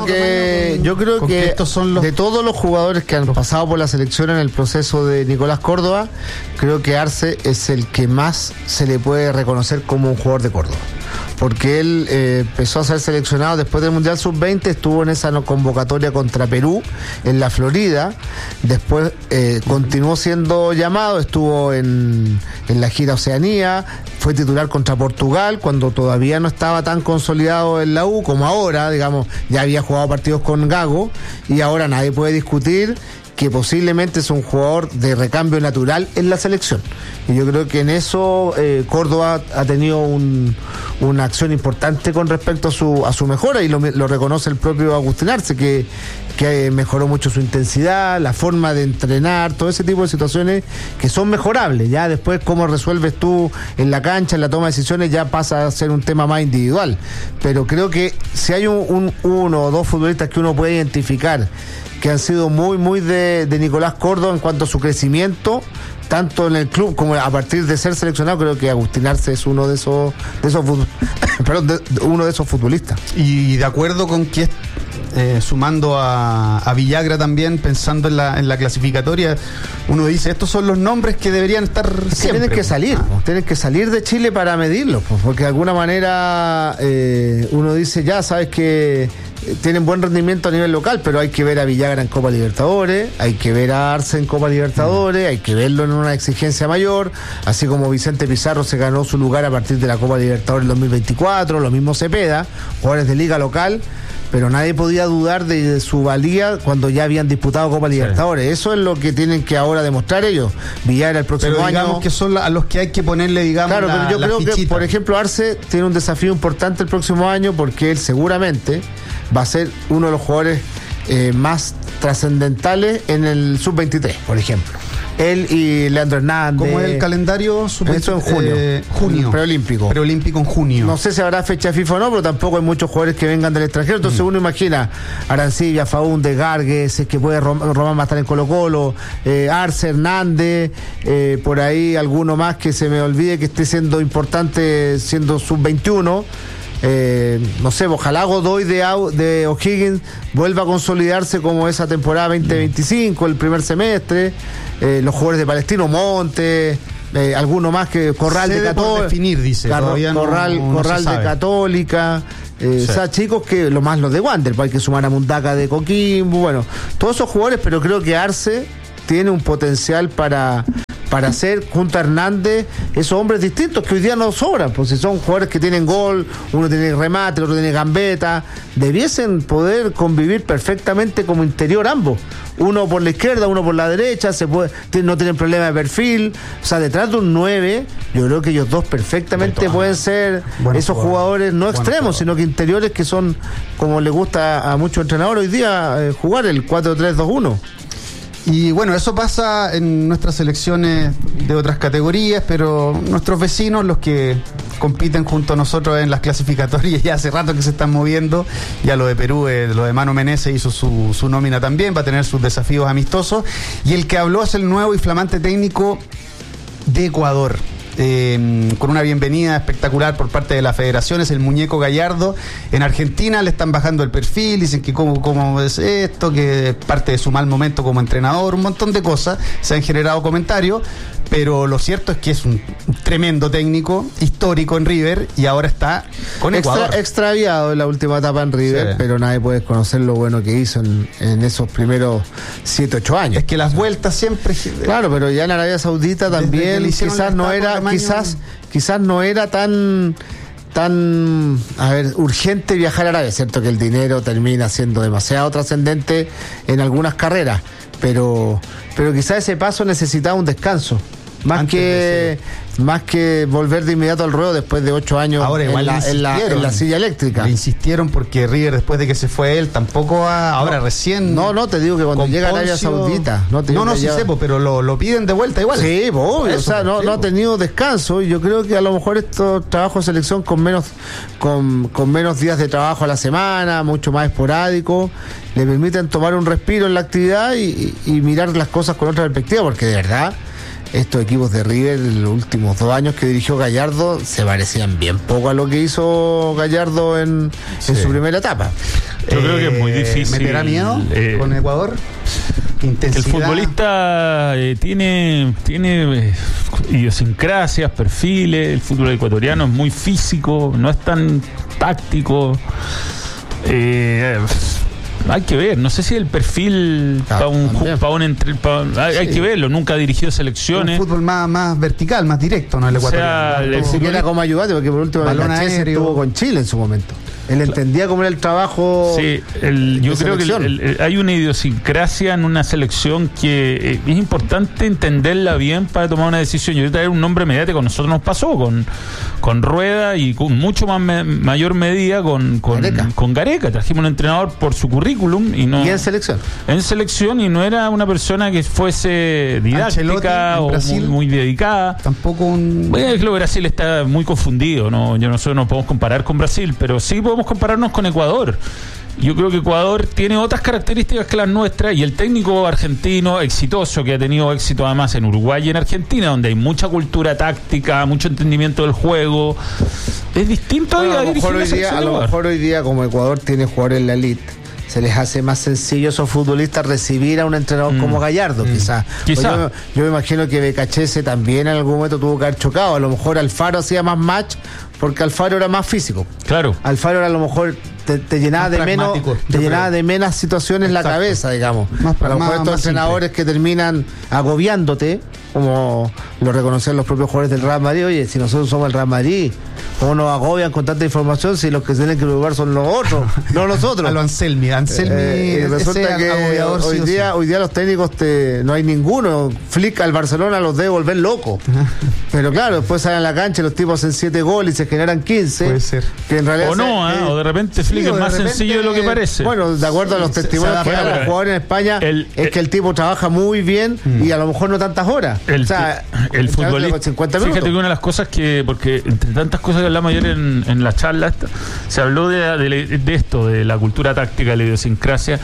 Speaker 1: Yo creo que
Speaker 2: estos son
Speaker 1: de todos los jugadores que han pasado por la selección en el proceso de Nicolás Córdoba, creo que Arce es el que más se le puede reconocer como un jugador de Córdoba. Porque él empezó a ser seleccionado después del Mundial Sub-20, estuvo en esa convocatoria contra Perú en la Florida, después continuó siendo llamado, estuvo en la gira Oceanía, fue titular contra Portugal cuando todavía no estaba tan consolidado en la U como ahora, digamos, ya había jugado partidos con Gago y ahora nadie puede discutir que posiblemente es un jugador de recambio natural en la selección. Y yo creo que en eso Córdoba ha tenido una acción importante con respecto a su mejora, y lo reconoce el propio Agustín Arce, que mejoró mucho su intensidad, la forma de entrenar, todo ese tipo de situaciones que son mejorables. Ya después cómo resuelves tú en la cancha, en la toma de decisiones, ya pasa a ser un tema más individual. Pero creo que si hay uno o dos futbolistas que uno puede identificar que han sido muy de Nicolás Córdoba en cuanto a su crecimiento, tanto en el club como a partir de ser seleccionado, creo que Agustín Arce es uno de esos futbolistas.
Speaker 2: Y de acuerdo con que sumando a Villagra también, pensando en la clasificatoria, uno dice, estos son los nombres que deberían estar siempre.
Speaker 1: Tienen que salir de Chile para medirlos, porque de alguna manera uno dice, ya sabes que tienen buen rendimiento a nivel local, pero hay que ver a Villagra en Copa Libertadores, hay que ver a Arce en Copa Libertadores, hay que verlo en una exigencia mayor, así como Vicente Pizarro se ganó su lugar a partir de la Copa Libertadores 2024, lo mismo Cepeda, jugadores de liga local, pero nadie podía dudar de su valía cuando ya habían disputado Copa Libertadores. Eso es lo que tienen que ahora demostrar ellos. Villagra el próximo año.
Speaker 2: Digamos que son a los que hay que ponerle, digamos,
Speaker 1: claro, pero yo creo que, por ejemplo, Arce tiene un desafío importante el próximo año, porque él seguramente va a ser uno de los jugadores más trascendentales en el Sub-23, por ejemplo. Él y Leandro Hernández.
Speaker 2: ¿Cómo es el calendario?
Speaker 1: Esto en junio.
Speaker 2: Junio.
Speaker 1: Preolímpico.
Speaker 2: Preolímpico en junio.
Speaker 1: No sé si habrá fecha FIFA o no, pero tampoco hay muchos jugadores que vengan del extranjero. Entonces uno imagina Arancibia, Faúndez, Gargues, es que puede Román va a estar en Colo-Colo, Arce, Hernández, por ahí alguno más que se me olvide que esté siendo importante siendo sub-21. No sé, ojalá Godoy de O'Higgins vuelva a consolidarse como esa temporada 2025, el primer semestre. Los jugadores de Palestino, Monte, alguno más que Corral de Católica.
Speaker 2: Definir, dice.
Speaker 1: Corral de Católica. O sea, chicos que lo más los de Wander, hay que sumar a Mundaca de Coquimbo, bueno, todos esos jugadores, pero creo que Arce tiene un potencial para hacer junto a Hernández esos hombres distintos que hoy día no sobran, pues si son jugadores que tienen gol, uno tiene remate, el otro tiene gambeta, debiesen poder convivir perfectamente como interior ambos, uno por la izquierda, uno por la derecha, no tienen problema de perfil, o sea, detrás de un 9, yo creo que ellos dos perfectamente pueden ser esos jugadores no extremos, sino que interiores que son como le gusta a muchos entrenadores hoy día jugar el 4-3-2-1.
Speaker 2: Y bueno, eso pasa en nuestras selecciones de otras categorías, pero nuestros vecinos, los que compiten junto a nosotros en las clasificatorias, ya hace rato que se están moviendo. Ya lo de Perú, lo de Mano Menezes hizo su nómina también, va a tener sus desafíos amistosos. Y el que habló es el nuevo y flamante técnico de Ecuador. Con una bienvenida espectacular por parte de la federación, es el Muñeco Gallardo. En Argentina le están bajando el perfil, dicen que cómo es esto, que es parte de su mal momento como entrenador, un montón de cosas, se han generado comentarios, pero lo cierto es que es un tremendo técnico, histórico en River, y ahora está con Ecuador.
Speaker 1: Extraviado en la última etapa en River, sí, pero nadie puede conocer lo bueno que hizo en esos primeros 7-8 años.
Speaker 2: Es que las vueltas siempre...
Speaker 1: Claro, pero ya en Arabia Saudita también quizás no era tan urgente viajar a Arabia, es cierto que el dinero termina siendo demasiado trascendente en algunas carreras, pero quizás ese paso necesitaba un descanso más que volver de inmediato al ruedo después de 8 años. Ahora igual en la silla eléctrica.
Speaker 2: Le insistieron porque River, después de que se fue él, tampoco recién.
Speaker 1: No, te digo que cuando llega a Arabia Saudita.
Speaker 2: Sí sé, pero lo piden de vuelta igual.
Speaker 1: Sí, obvio, no ha tenido descanso, y yo creo que a lo mejor estos trabajos de selección con menos días de trabajo a la semana, mucho más esporádico, le permiten tomar un respiro en la actividad y mirar las cosas con otra perspectiva, porque de verdad estos equipos de River en los últimos 2 años que dirigió Gallardo se parecían bien poco a lo que hizo Gallardo en su primera etapa.
Speaker 3: Yo creo que es muy difícil.
Speaker 2: ¿Meterá miedo con Ecuador?
Speaker 3: El futbolista tiene idiosincrasias, perfiles. El fútbol ecuatoriano es muy físico, no es tan táctico. Hay que ver, no sé si el perfil hay que verlo, nunca ha dirigido selecciones.
Speaker 2: Un fútbol más vertical, más directo, ¿no? El ecuatoriano.
Speaker 1: O sea, era como ayudante, porque por último estuvo con Chile en su momento. Él entendía cómo era el trabajo.
Speaker 3: Sí, yo creo que hay una idiosincrasia en una selección que es importante entenderla bien para tomar una decisión. Y ahorita era un nombre mediático, nosotros nos pasó con Rueda y con mucho mayor medida con Gareca. Trajimos un entrenador por su currículum y en selección. En selección, y no era una persona que fuese didáctica o muy dedicada.
Speaker 2: Tampoco
Speaker 3: Brasil está muy confundido, ¿no? Nosotros no podemos comparar con Brasil, pero sí podemos compararnos con Ecuador. Yo creo que Ecuador tiene otras características que las nuestras, y el técnico argentino exitoso, que ha tenido éxito además en Uruguay y en Argentina, donde hay mucha cultura táctica, mucho entendimiento del juego, es distinto.
Speaker 1: A lo mejor hoy día, como Ecuador tiene jugadores en la elite, se les hace más sencillo a esos futbolistas recibir a un entrenador como Gallardo, quizás. Yo me imagino que Becachese también en algún momento tuvo que haber chocado. A lo mejor Alfaro hacía más match porque Alfaro era más físico.
Speaker 3: Claro.
Speaker 1: Alfaro era a lo mejor te llenaba de menos situaciones en la cabeza, digamos. A lo mejor estos entrenadores que terminan agobiándote, como lo reconocían los propios jugadores del Real Madrid. Oye, si nosotros somos el Real Madrid, ¿cómo nos agobian con tanta información si los que se tienen que preocupar son los otros, no nosotros?
Speaker 2: A lo Anselmi
Speaker 1: resulta que hoy día los técnicos no hay ninguno. Flick al Barcelona los debe volver locos. Pero claro, después salen a la cancha, los tipos hacen 7 goles y se generan 15.
Speaker 2: Puede ser.
Speaker 1: Que en realidad
Speaker 3: o de repente Flick explique, es más sencillo de lo que parece.
Speaker 1: Bueno, de acuerdo a los testimonios que dan los jugadores en España, es que el tipo trabaja muy bien y a lo mejor no tantas horas.
Speaker 3: El futbolista,
Speaker 1: 50
Speaker 3: fíjate
Speaker 1: minutos.
Speaker 3: que una de las cosas porque entre tantas cosas que hablamos ayer en la charla se habló de esto, de la cultura táctica, la idiosincrasia,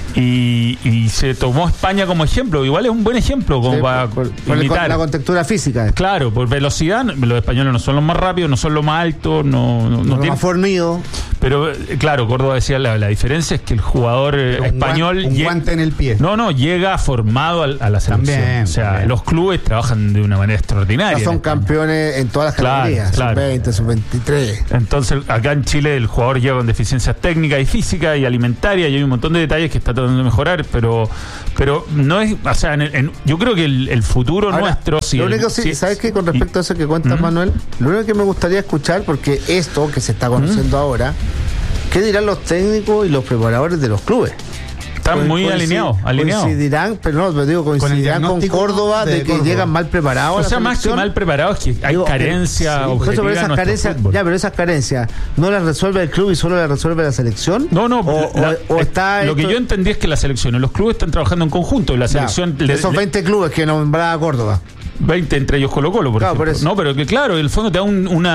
Speaker 3: y se tomó España como ejemplo. Igual es un buen ejemplo como para imitar.
Speaker 1: La contextura física.
Speaker 3: Claro, por velocidad, los españoles no son los más rápidos, no son los más altos, no tienen
Speaker 1: más fornidos.
Speaker 3: Pero claro, Córdoba decía la diferencia es que el jugador español
Speaker 2: un guante en el pie.
Speaker 3: No, llega formado a la selección.
Speaker 2: También,
Speaker 3: o sea,
Speaker 2: también.
Speaker 3: los clubes trabajan de una manera extraordinaria.
Speaker 1: Son campeones en todas las categorías,
Speaker 3: claro.
Speaker 1: sub-20, sub-23.
Speaker 3: Entonces, acá en Chile el jugador llega con deficiencias técnicas y físicas y alimentarias, y hay un montón de detalles que está tratando de mejorar, pero no es, o sea, yo creo que el futuro
Speaker 1: ahora,
Speaker 3: nuestro,
Speaker 1: lo único, ¿sabes qué? Con respecto a eso que cuentas, Manuel, lo único que me gustaría escuchar, porque esto que se está conociendo ahora, ¿qué dirán los técnicos y los preparadores de los clubes?
Speaker 3: Están muy alineados.
Speaker 1: Coincidirán, pero coincidirán con Córdoba de que llegan mal preparados.
Speaker 3: O sea, más que mal preparados, que hay carencia objetiva en nuestro fútbol.
Speaker 1: Ya, pero esas carencias ¿no las resuelve el club y solo las resuelve la selección?
Speaker 3: No.
Speaker 1: Lo
Speaker 3: que yo entendí es que la selección y los clubes están trabajando en conjunto. La selección
Speaker 1: esos 20 clubes que nombraba Córdoba.
Speaker 3: 20, entre ellos Colo-Colo, por ejemplo. No, pero que claro, el fondo te da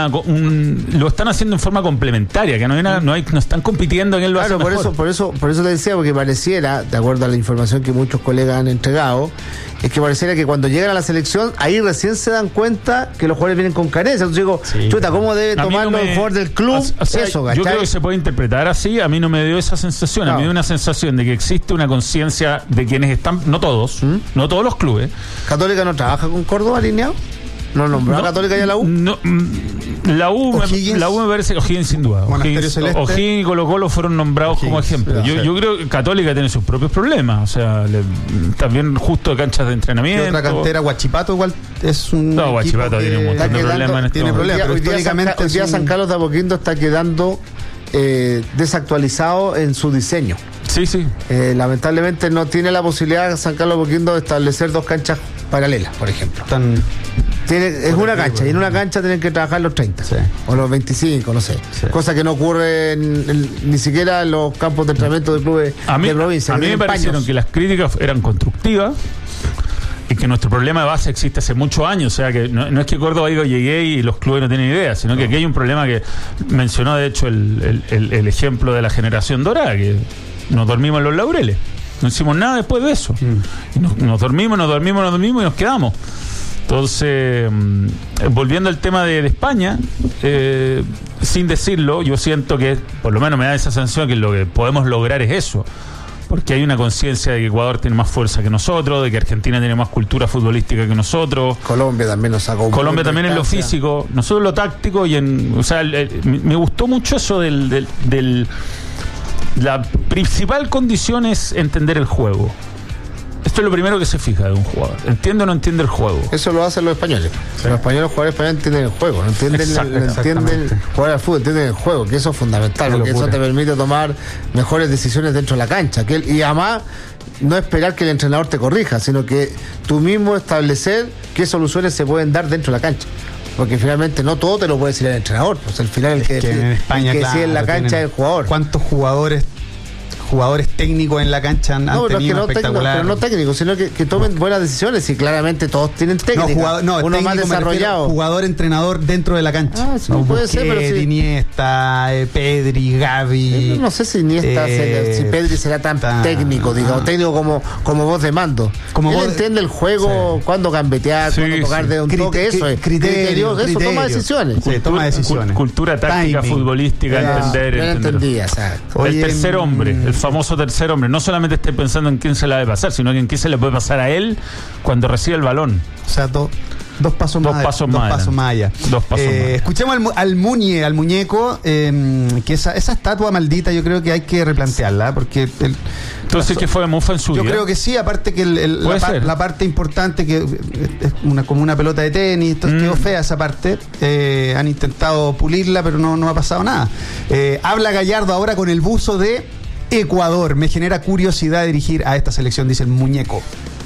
Speaker 3: lo están haciendo en forma complementaria, que no están compitiendo en él lo hace mejor.
Speaker 1: por eso te decía, porque pareciera, de acuerdo a la información que muchos colegas han entregado, es que pareciera que cuando llegan a la selección, ahí recién se dan cuenta que los jugadores vienen con carencia. Entonces digo, chuta, ¿cómo debe tomarlo el jugador del club?
Speaker 3: Yo creo que se puede interpretar así. A mí no me dio esa sensación. A mí me dio una sensación de que existe una conciencia de quienes están, no todos los clubes.
Speaker 1: ¿Católica no trabaja con Córdoba alineado? ¿No nombró a Católica y a la U?
Speaker 3: No, la U me parece que O'Higgins sin duda. O'Higgins y Colo-Colo fueron nombrados como ejemplo. Yo creo que Católica tiene sus propios problemas. O sea, también justo de canchas de entrenamiento.
Speaker 2: Y otra cantera, Huachipato igual es un.
Speaker 3: No, Huachipato tiene un montón de problemas en este momento.
Speaker 1: Hoy día San Carlos de Apoquindo está quedando desactualizado en su diseño.
Speaker 3: Sí.
Speaker 1: Lamentablemente no tiene la posibilidad San Carlos de Apoquindo de establecer dos canchas paralelas, por ejemplo. Es una cancha, y en una cancha tienen que trabajar los 30 o los 25, no sé. Cosa que no ocurre ni siquiera en los campos de entrenamiento de clubes de provincia.
Speaker 3: A mí me parecieron que las críticas eran constructivas y que nuestro problema de base existe hace muchos años. O sea, que no es que Córdoba diga llegué y los clubes no tienen idea, sino que aquí hay un problema que mencionó, de hecho, el ejemplo de la generación dorada, que nos dormimos en los laureles. No hicimos nada después de eso. Y nos dormimos y nos quedamos. Entonces, volviendo al tema de España, sin decirlo, yo siento que, por lo menos me da esa sensación, que lo que podemos lograr es eso. Porque hay una conciencia de que Ecuador tiene más fuerza que nosotros, de que Argentina tiene más cultura futbolística que nosotros.
Speaker 1: Colombia también nos sacó.
Speaker 3: Colombia también en lo físico, nosotros lo táctico me gustó mucho eso la principal condición es entender el juego. Esto es lo primero que se fija de un jugador. ¿Entiende o no entiende el juego?
Speaker 1: Eso lo hacen los españoles. Los jugadores españoles entienden el juego, no entienden jugar al fútbol, entienden el juego, que eso es fundamental, porque eso te permite tomar mejores decisiones dentro de la cancha. Y además, no esperar que el entrenador te corrija, sino que tú mismo establecer qué soluciones se pueden dar dentro de la cancha. Porque finalmente no todo te lo puede decir el entrenador. Pues al final el que
Speaker 2: en España,
Speaker 1: decide en la cancha es el jugador.
Speaker 2: ¿Cuántos jugadores técnicos en la cancha han tenido espectacular?
Speaker 1: Pero no técnicos, sino que tomen buenas decisiones, y claramente todos tienen técnica. Uno más desarrollado.
Speaker 2: Jugador-entrenador dentro de la cancha.
Speaker 1: Puede ser, pero sí.
Speaker 2: Iniesta, Pedri, Gavi.
Speaker 1: No sé si Iniesta, si Pedri será tan técnico, técnico como voz de mando. Él entiende el juego, cuándo gambetear, cuándo tocar de un toque, eso es. Criterio, eso toma decisiones.
Speaker 2: Toma decisiones.
Speaker 3: Cultura táctica, futbolística, entender.
Speaker 1: Entendía,
Speaker 3: el tercer hombre, el famoso tercer hombre. No solamente esté pensando en quién se la debe pasar, sino en quién se le puede pasar a él cuando recibe el balón.
Speaker 2: O sea, dos pasos más allá. Escuchemos al muñeco, que esa estatua maldita yo creo que hay que replantearla, porque
Speaker 3: entonces que fue mufa en su vida.
Speaker 2: Yo creo que sí, aparte que la parte importante, que es como una pelota de tenis, entonces quedó fea esa parte. Han intentado pulirla, pero no ha pasado nada. Habla Gallardo ahora con el buzo de Ecuador. Me genera curiosidad dirigir a esta selección, dice el muñeco.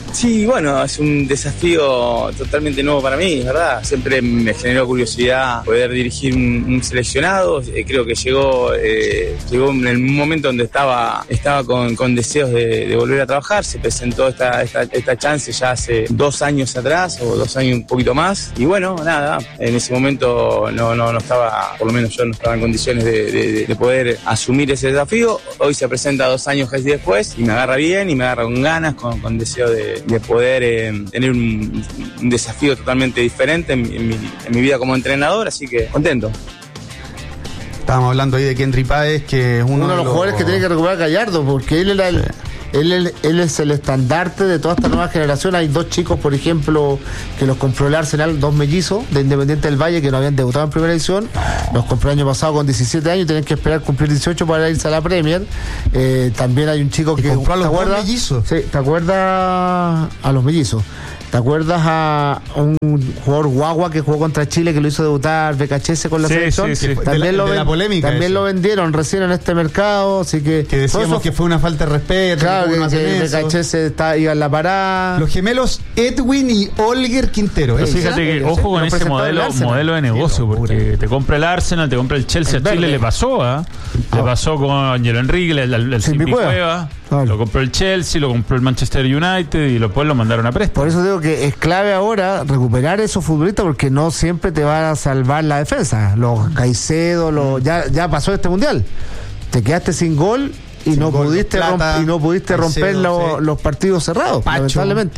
Speaker 8: Sí, bueno, es un desafío totalmente nuevo para mí, ¿verdad? Siempre me generó curiosidad poder dirigir un seleccionado. Creo que llegó en el momento donde estaba con deseos de volver a trabajar. Se presentó esta chance ya hace 2 años atrás, o 2 años un poquito más. Y bueno, nada, en ese momento no estaba, por lo menos yo no estaba en condiciones de poder asumir ese desafío. Hoy se presenta 2 años casi después y me agarra bien y me agarra con ganas, con deseo de poder tener un desafío totalmente diferente en mi vida como entrenador, así que contento.
Speaker 2: Estábamos hablando ahí de Kendry Páez, que es uno de los
Speaker 1: jugadores que tiene que recuperar Gallardo, porque él era él es el estandarte de toda esta nueva generación. Hay 2 chicos, por ejemplo, que los compró el Arsenal, 2 mellizos de Independiente del Valle que no habían debutado en primera división. Los compró el año pasado con 17 años y tienen que esperar cumplir 18 para irse a la Premier. También hay un chico que
Speaker 2: compró a los 2 mellizos.
Speaker 1: Sí, ¿te acuerdas? A los mellizos. ¿Te acuerdas a un jugador guagua que jugó contra Chile, que lo hizo debutar BKHS con la selección?
Speaker 3: Sí.
Speaker 1: También
Speaker 2: la polémica.
Speaker 1: También lo vendieron recién en este mercado, así que
Speaker 2: decíamos que fue una falta de respeto.
Speaker 1: Claro, que BKHS iba en la parada.
Speaker 2: Los gemelos Edwin y Holger Quintero.
Speaker 3: Pero fíjate que ojo con ese modelo de negocio, porque te compra el Arsenal, te compra el Chelsea. A Chile le pasó, le pasó con Angelo Enrique, el Simbi Cueva. Lo compró el Chelsea, lo compró el Manchester United y después lo mandaron a préstamo.
Speaker 1: Por eso digo que es clave ahora recuperar esos futbolistas, porque no siempre te van a salvar la defensa. Los Caicedo, ya pasó este mundial. Te quedaste sin gol y no pudiste romper los partidos cerrados, lamentablemente.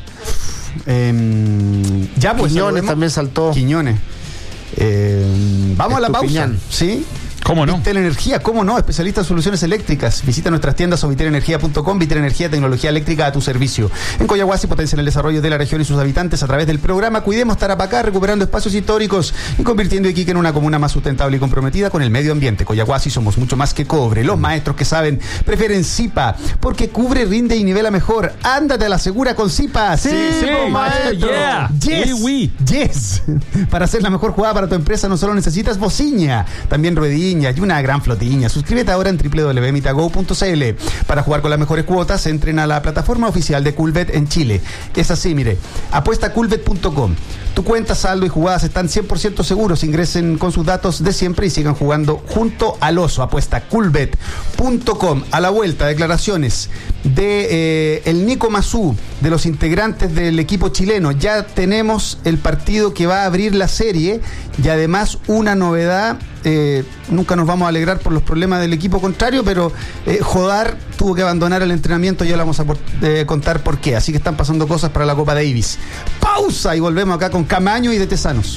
Speaker 2: Quiñones
Speaker 1: también saltó.
Speaker 2: Quiñones. Vamos a la pausa. ¿Sí?
Speaker 3: ¿Cómo no?
Speaker 2: Vitel Energía, ¿cómo no? Especialista en soluciones eléctricas. Visita nuestras tiendas o vitelenergia.com. Vitel Energía, tecnología eléctrica a tu servicio. En Coyahuasi potencian el desarrollo de la región y sus habitantes a través del programa Cuidemos Tarapacá, recuperando espacios históricos y convirtiendo Iquique en una comuna más sustentable y comprometida con el medio ambiente. Coyahuasi somos mucho más que cobre. Los maestros que saben prefieren Zipa, porque cubre, rinde y nivela mejor. Ándate a la segura con Zipa.
Speaker 3: Sí, maestro.
Speaker 2: Yes. Para hacer la mejor jugada para tu empresa no solo necesitas bociña, también ruedilla y una gran flotiña. Suscríbete ahora en www.mitago.cl. Para jugar con las mejores cuotas, entren a la plataforma oficial de Coolbet en Chile. Es así, mire. Apuesta coolbet.com. Tu cuenta, saldo y jugadas están 100% seguros. Ingresen con sus datos de siempre y sigan jugando junto al oso. Apuesta coolbet.com. A la vuelta, declaraciones de el Nico Mazú, de los integrantes del equipo chileno. Ya tenemos el partido que va a abrir la serie y además una novedad. Nunca nos vamos a alegrar por los problemas del equipo contrario, pero Jodar tuvo que abandonar el entrenamiento y ya le vamos a contar por qué. Así que están pasando cosas para la Copa Davis. Pausa y volvemos acá con Camaño y de Tesanos.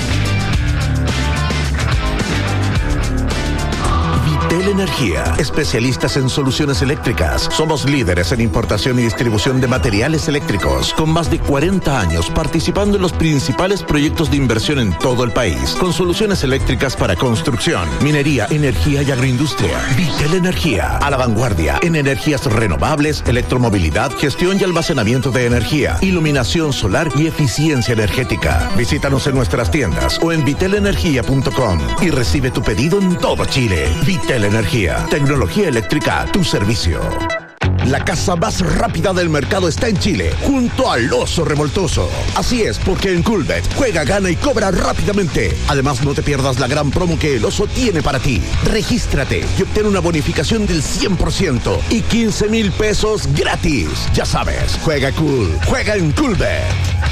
Speaker 9: Vitel Energía, especialistas en soluciones eléctricas. Somos líderes en importación y distribución de materiales eléctricos, con más de 40 años participando en los principales proyectos de inversión en todo el país, con soluciones eléctricas para construcción, minería, energía y agroindustria. Vitel Energía, a la vanguardia en energías renovables, electromovilidad, gestión y almacenamiento de energía, iluminación solar y eficiencia energética. Visítanos en nuestras tiendas o en vitelenergia.com y recibe tu pedido en todo Chile. Vitel Energía, tecnología eléctrica a tu servicio. La casa más rápida del mercado está en Chile, junto al Oso Revoltoso. Así es, porque en Coolbet juega, gana y cobra rápidamente. Además, no te pierdas la gran promo que el Oso tiene para ti. Regístrate y obtén una bonificación del 100% y 15,000 pesos gratis. Ya sabes, juega cool, juega en Coolbet.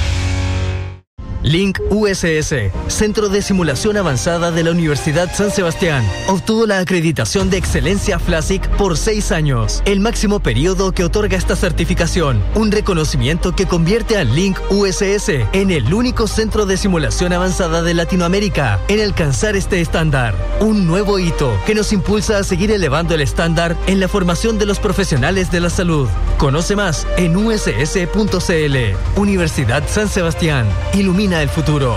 Speaker 10: Link USS, Centro de Simulación Avanzada de la Universidad San Sebastián, obtuvo la acreditación de excelencia FLASIC por 6 años, el máximo periodo que otorga esta certificación, un reconocimiento que convierte a Link USS en el único centro de simulación avanzada de Latinoamérica en alcanzar este estándar, un nuevo hito que nos impulsa a seguir elevando el estándar en la formación de los profesionales de la salud. Conoce más en uss.cl. Universidad San Sebastián, ilumina el futuro.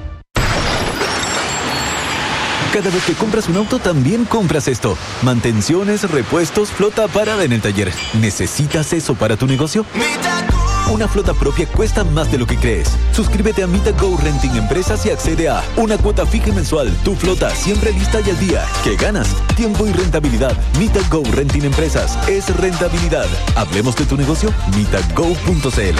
Speaker 11: Cada vez que compras un auto, también compras esto. Mantenciones, repuestos, flota parada en el taller. ¿Necesitas eso para tu negocio? Una flota propia cuesta más de lo que crees. Suscríbete a Mita Go Renting Empresas y accede a una cuota fija mensual. Tu flota siempre lista y al día. ¿Qué ganas? Tiempo y rentabilidad. Mita Go Renting Empresas es rentabilidad. Hablemos de tu negocio. MitaGo.cl.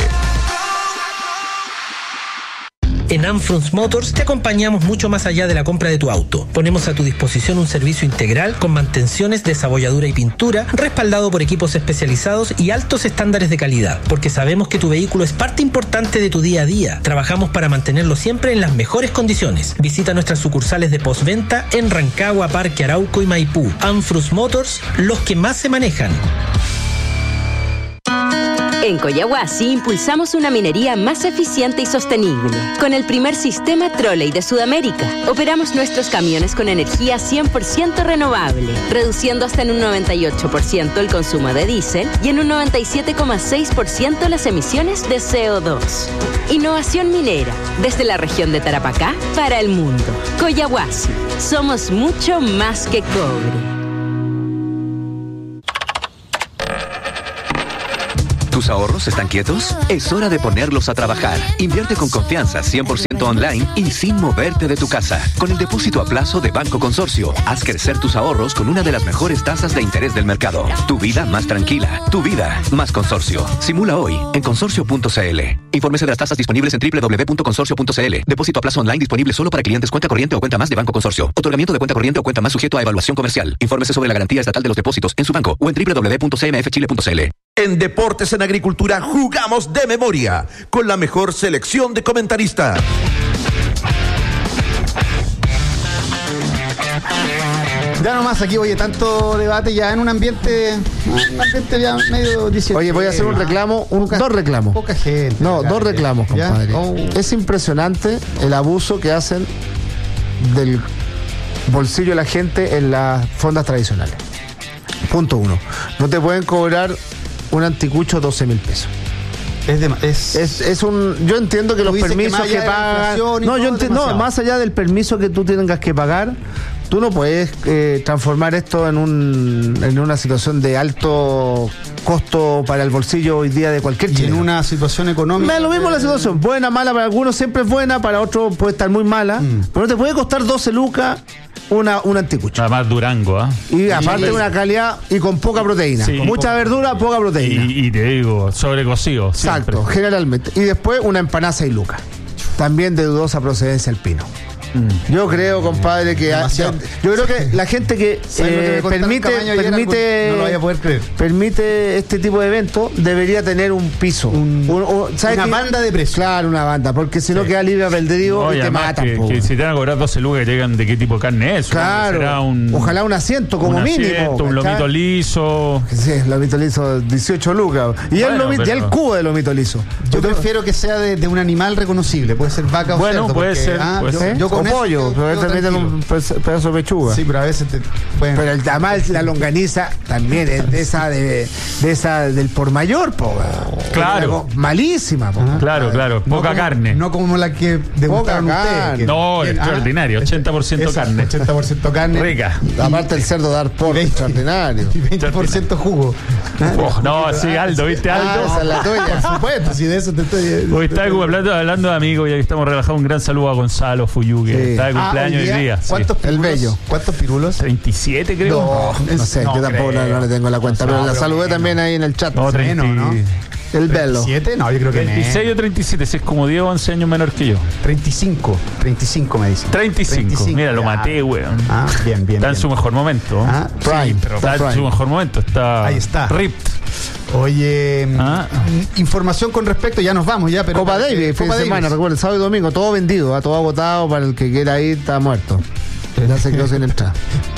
Speaker 12: En Amfrons Motors te acompañamos mucho más allá de la compra de tu auto. Ponemos a tu disposición un servicio integral con mantenciones, desabolladura y pintura, respaldado por equipos especializados y altos estándares de calidad, porque sabemos que tu vehículo es parte importante de tu día a día. Trabajamos para mantenerlo siempre en las mejores condiciones. Visita nuestras sucursales de postventa en Rancagua, Parque Arauco y Maipú. Amfrons Motors, los que más se manejan.
Speaker 13: En Collahuasi impulsamos una minería más eficiente y sostenible. Con el primer sistema Trolley de Sudamérica, operamos nuestros camiones con energía 100% renovable, reduciendo hasta en un 98% el consumo de diésel y en un 97,6% las emisiones de CO2. Innovación minera, desde la región de Tarapacá para el mundo. Collahuasi, somos mucho más que cobre.
Speaker 14: ¿Tus ahorros están quietos? Es hora de ponerlos a trabajar. Invierte con confianza 100% online y sin moverte de tu casa. Con el depósito a plazo de Banco Consorcio, haz crecer tus ahorros con una de las mejores tasas de interés del mercado. Tu vida más tranquila. Tu vida más Consorcio. Simula hoy en consorcio.cl. Infórmese de las tasas disponibles en www.consorcio.cl. Depósito a plazo online disponible solo para clientes cuenta corriente o cuenta más de Banco Consorcio. Otorgamiento de cuenta corriente o cuenta más sujeto a evaluación comercial. Infórmese sobre la garantía estatal de los depósitos en su banco o en www.cmfchile.cl.
Speaker 9: En Deportes en Agricultura jugamos de memoria con la mejor selección de comentaristas.
Speaker 2: Ya nomás aquí, oye, tanto debate ya en un ambiente ya medio 18.
Speaker 1: Oye, voy a hacer un reclamo, dos reclamos.
Speaker 2: Poca gente.
Speaker 1: No, dos reclamos, compadre.
Speaker 2: Oh.
Speaker 1: Es impresionante el abuso que hacen del bolsillo de la gente en las fondas tradicionales. Punto 1. No te pueden cobrar un anticucho 12.000 pesos. Yo entiendo que los permisos que pagan. No, más allá del permiso que tú tengas que pagar, tú no puedes transformar esto en una situación de alto costo para el bolsillo hoy día de cualquier chileno.
Speaker 2: En una situación económica.
Speaker 1: Me da lo mismo la situación. Buena, mala, para algunos siempre es buena, para otros puede estar muy mala. Pero no te puede costar 12 lucas un anticucho.
Speaker 3: Además Durango, ¿ah?
Speaker 1: Y aparte una calidad y con poca proteína. Sí, mucha verdura, poca proteína.
Speaker 3: Y te digo, sobrecocido.
Speaker 1: Exacto, siempre. Generalmente. Y después una empanada 6 lucas. También de dudosa procedencia el pino. Yo creo, compadre, que yo creo que la gente que permite
Speaker 2: no lo vaya a poder creer.
Speaker 1: Permite este tipo de eventos debería tener un piso,
Speaker 2: una banda de precios.
Speaker 1: Claro, una banda, porque si no queda libre albedrío y te matan.
Speaker 3: Que si te van a cobrar 12 lucas que llegan de qué tipo de carne es.
Speaker 1: Claro, ojalá un asiento como mínimo.
Speaker 3: Un lomito liso.
Speaker 1: Sí, lomito liso 18 lucas. Y el cubo de lomito liso.
Speaker 2: Yo prefiero que sea de un animal reconocible, puede ser vaca o cerdo.
Speaker 3: Puede ser.
Speaker 1: O pollo, pero a veces meten un pedazo de pechuga.
Speaker 2: Sí, pero a veces
Speaker 1: Pero además la longaniza también es de esa del por mayor,
Speaker 3: claro.
Speaker 1: Malísima,
Speaker 3: Claro. Poca carne.
Speaker 2: No como la que degustaron ustedes.
Speaker 3: No, extraordinario. 80% carne.
Speaker 2: 80% carne.
Speaker 3: Rica.
Speaker 1: Aparte el cerdo dar por extraordinario.
Speaker 2: Y 20% jugo.
Speaker 3: No, sí, Aldo, ¿viste, Aldo?
Speaker 1: Esa es la tuya.
Speaker 2: Por supuesto, si de eso te estoy.
Speaker 3: Hoy está hablando de amigos, ya que estamos relajados. Un gran saludo a Gonzalo Fuyú, que está de cumpleaños hoy día.
Speaker 2: ¿Cuántos pirulos?
Speaker 1: El bello.
Speaker 2: ¿Cuántos pirulos?
Speaker 3: 37, creo.
Speaker 1: No sé, yo tampoco no le tengo la cuenta, pero la saludé también ahí en el chat.
Speaker 3: No, 30, ¿no?
Speaker 1: El Belo.
Speaker 2: ¿37? No, yo creo que
Speaker 3: 26 o 37, si es como 10 o 11 años menor que yo.
Speaker 2: 35 me dice.
Speaker 3: 35. Mira, lo maté, weón.
Speaker 2: Bien.
Speaker 3: Está en su mejor momento.
Speaker 1: Prime.
Speaker 3: Está en su mejor momento.
Speaker 2: Ahí está.
Speaker 3: Ripped.
Speaker 2: Oye, información con respecto, ya nos vamos ya, pero
Speaker 1: Copa Davis, fin de semana, recuerda, el sábado y domingo, todo vendido, todo agotado, para el que quiera ir, está muerto. Ya se quedó sin entrada.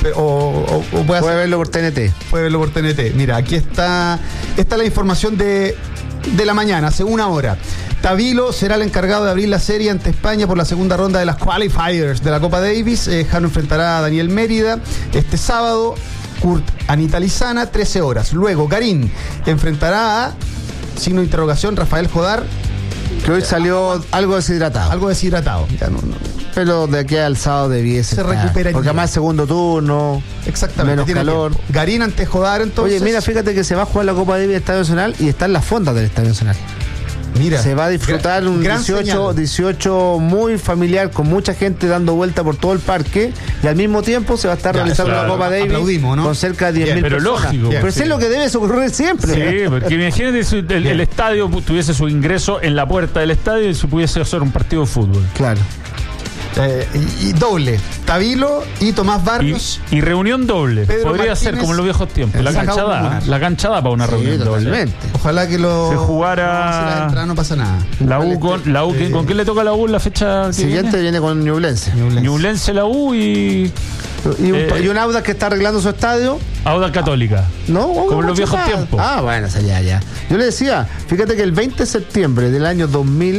Speaker 2: O puede
Speaker 1: verlo por TNT.
Speaker 2: Puede verlo por TNT. Mira, aquí está la información de la mañana, hace una hora. Tavilo será el encargado de abrir la serie ante España por la segunda ronda de las qualifiers de la Copa Davis. Jano enfrentará a Daniel Mérida este sábado. Kurt Anita Lizana, 13 horas. Luego, Garín enfrentará a, signo de interrogación, Rafael Jodar.
Speaker 1: Que hoy salió algo deshidratado.
Speaker 2: Ya no.
Speaker 1: Pero de aquí al sábado debiese
Speaker 2: se recuperaría.
Speaker 1: Porque además segundo turno.
Speaker 2: Exactamente.
Speaker 1: Menos calor.
Speaker 2: Tiempo. Garín ante Jodar, entonces.
Speaker 1: Oye, mira, fíjate que se va a jugar la Copa Davis del Estadio Nacional y está en las fondas del Estadio Nacional.
Speaker 2: Mira,
Speaker 1: se va a disfrutar un
Speaker 2: gran
Speaker 1: 18 muy familiar, con mucha gente dando vuelta por todo el parque, y al mismo tiempo se va a estar realizando la Copa Davis, ¿no? Con cerca de 10.000
Speaker 3: pero
Speaker 1: personas.
Speaker 3: lógico.
Speaker 1: Pero eso es lo que debe ocurrir siempre.
Speaker 3: Sí, porque imagínate si el estadio tuviese su ingreso en la puerta del estadio y se pudiese hacer un partido de fútbol.
Speaker 1: Claro.
Speaker 2: Y doble, Tabilo y Tomás Barrios.
Speaker 3: Y reunión doble.
Speaker 2: Pedro
Speaker 3: Podría
Speaker 2: Martínez,
Speaker 3: ser como en los viejos tiempos. La cancha da para una reunión doble.
Speaker 2: Ojalá que
Speaker 3: se jugara.
Speaker 2: No pasa nada.
Speaker 3: La U ¿con quién le toca a la U en la fecha
Speaker 1: siguiente? Viene con Ñublense.
Speaker 3: Ñublense, la U y
Speaker 1: un Audax que está arreglando su estadio.
Speaker 3: Audax Católica.
Speaker 1: No,
Speaker 3: como en los viejos tiempos.
Speaker 1: Bueno, ya. Yo le decía, fíjate que el 20 de septiembre del año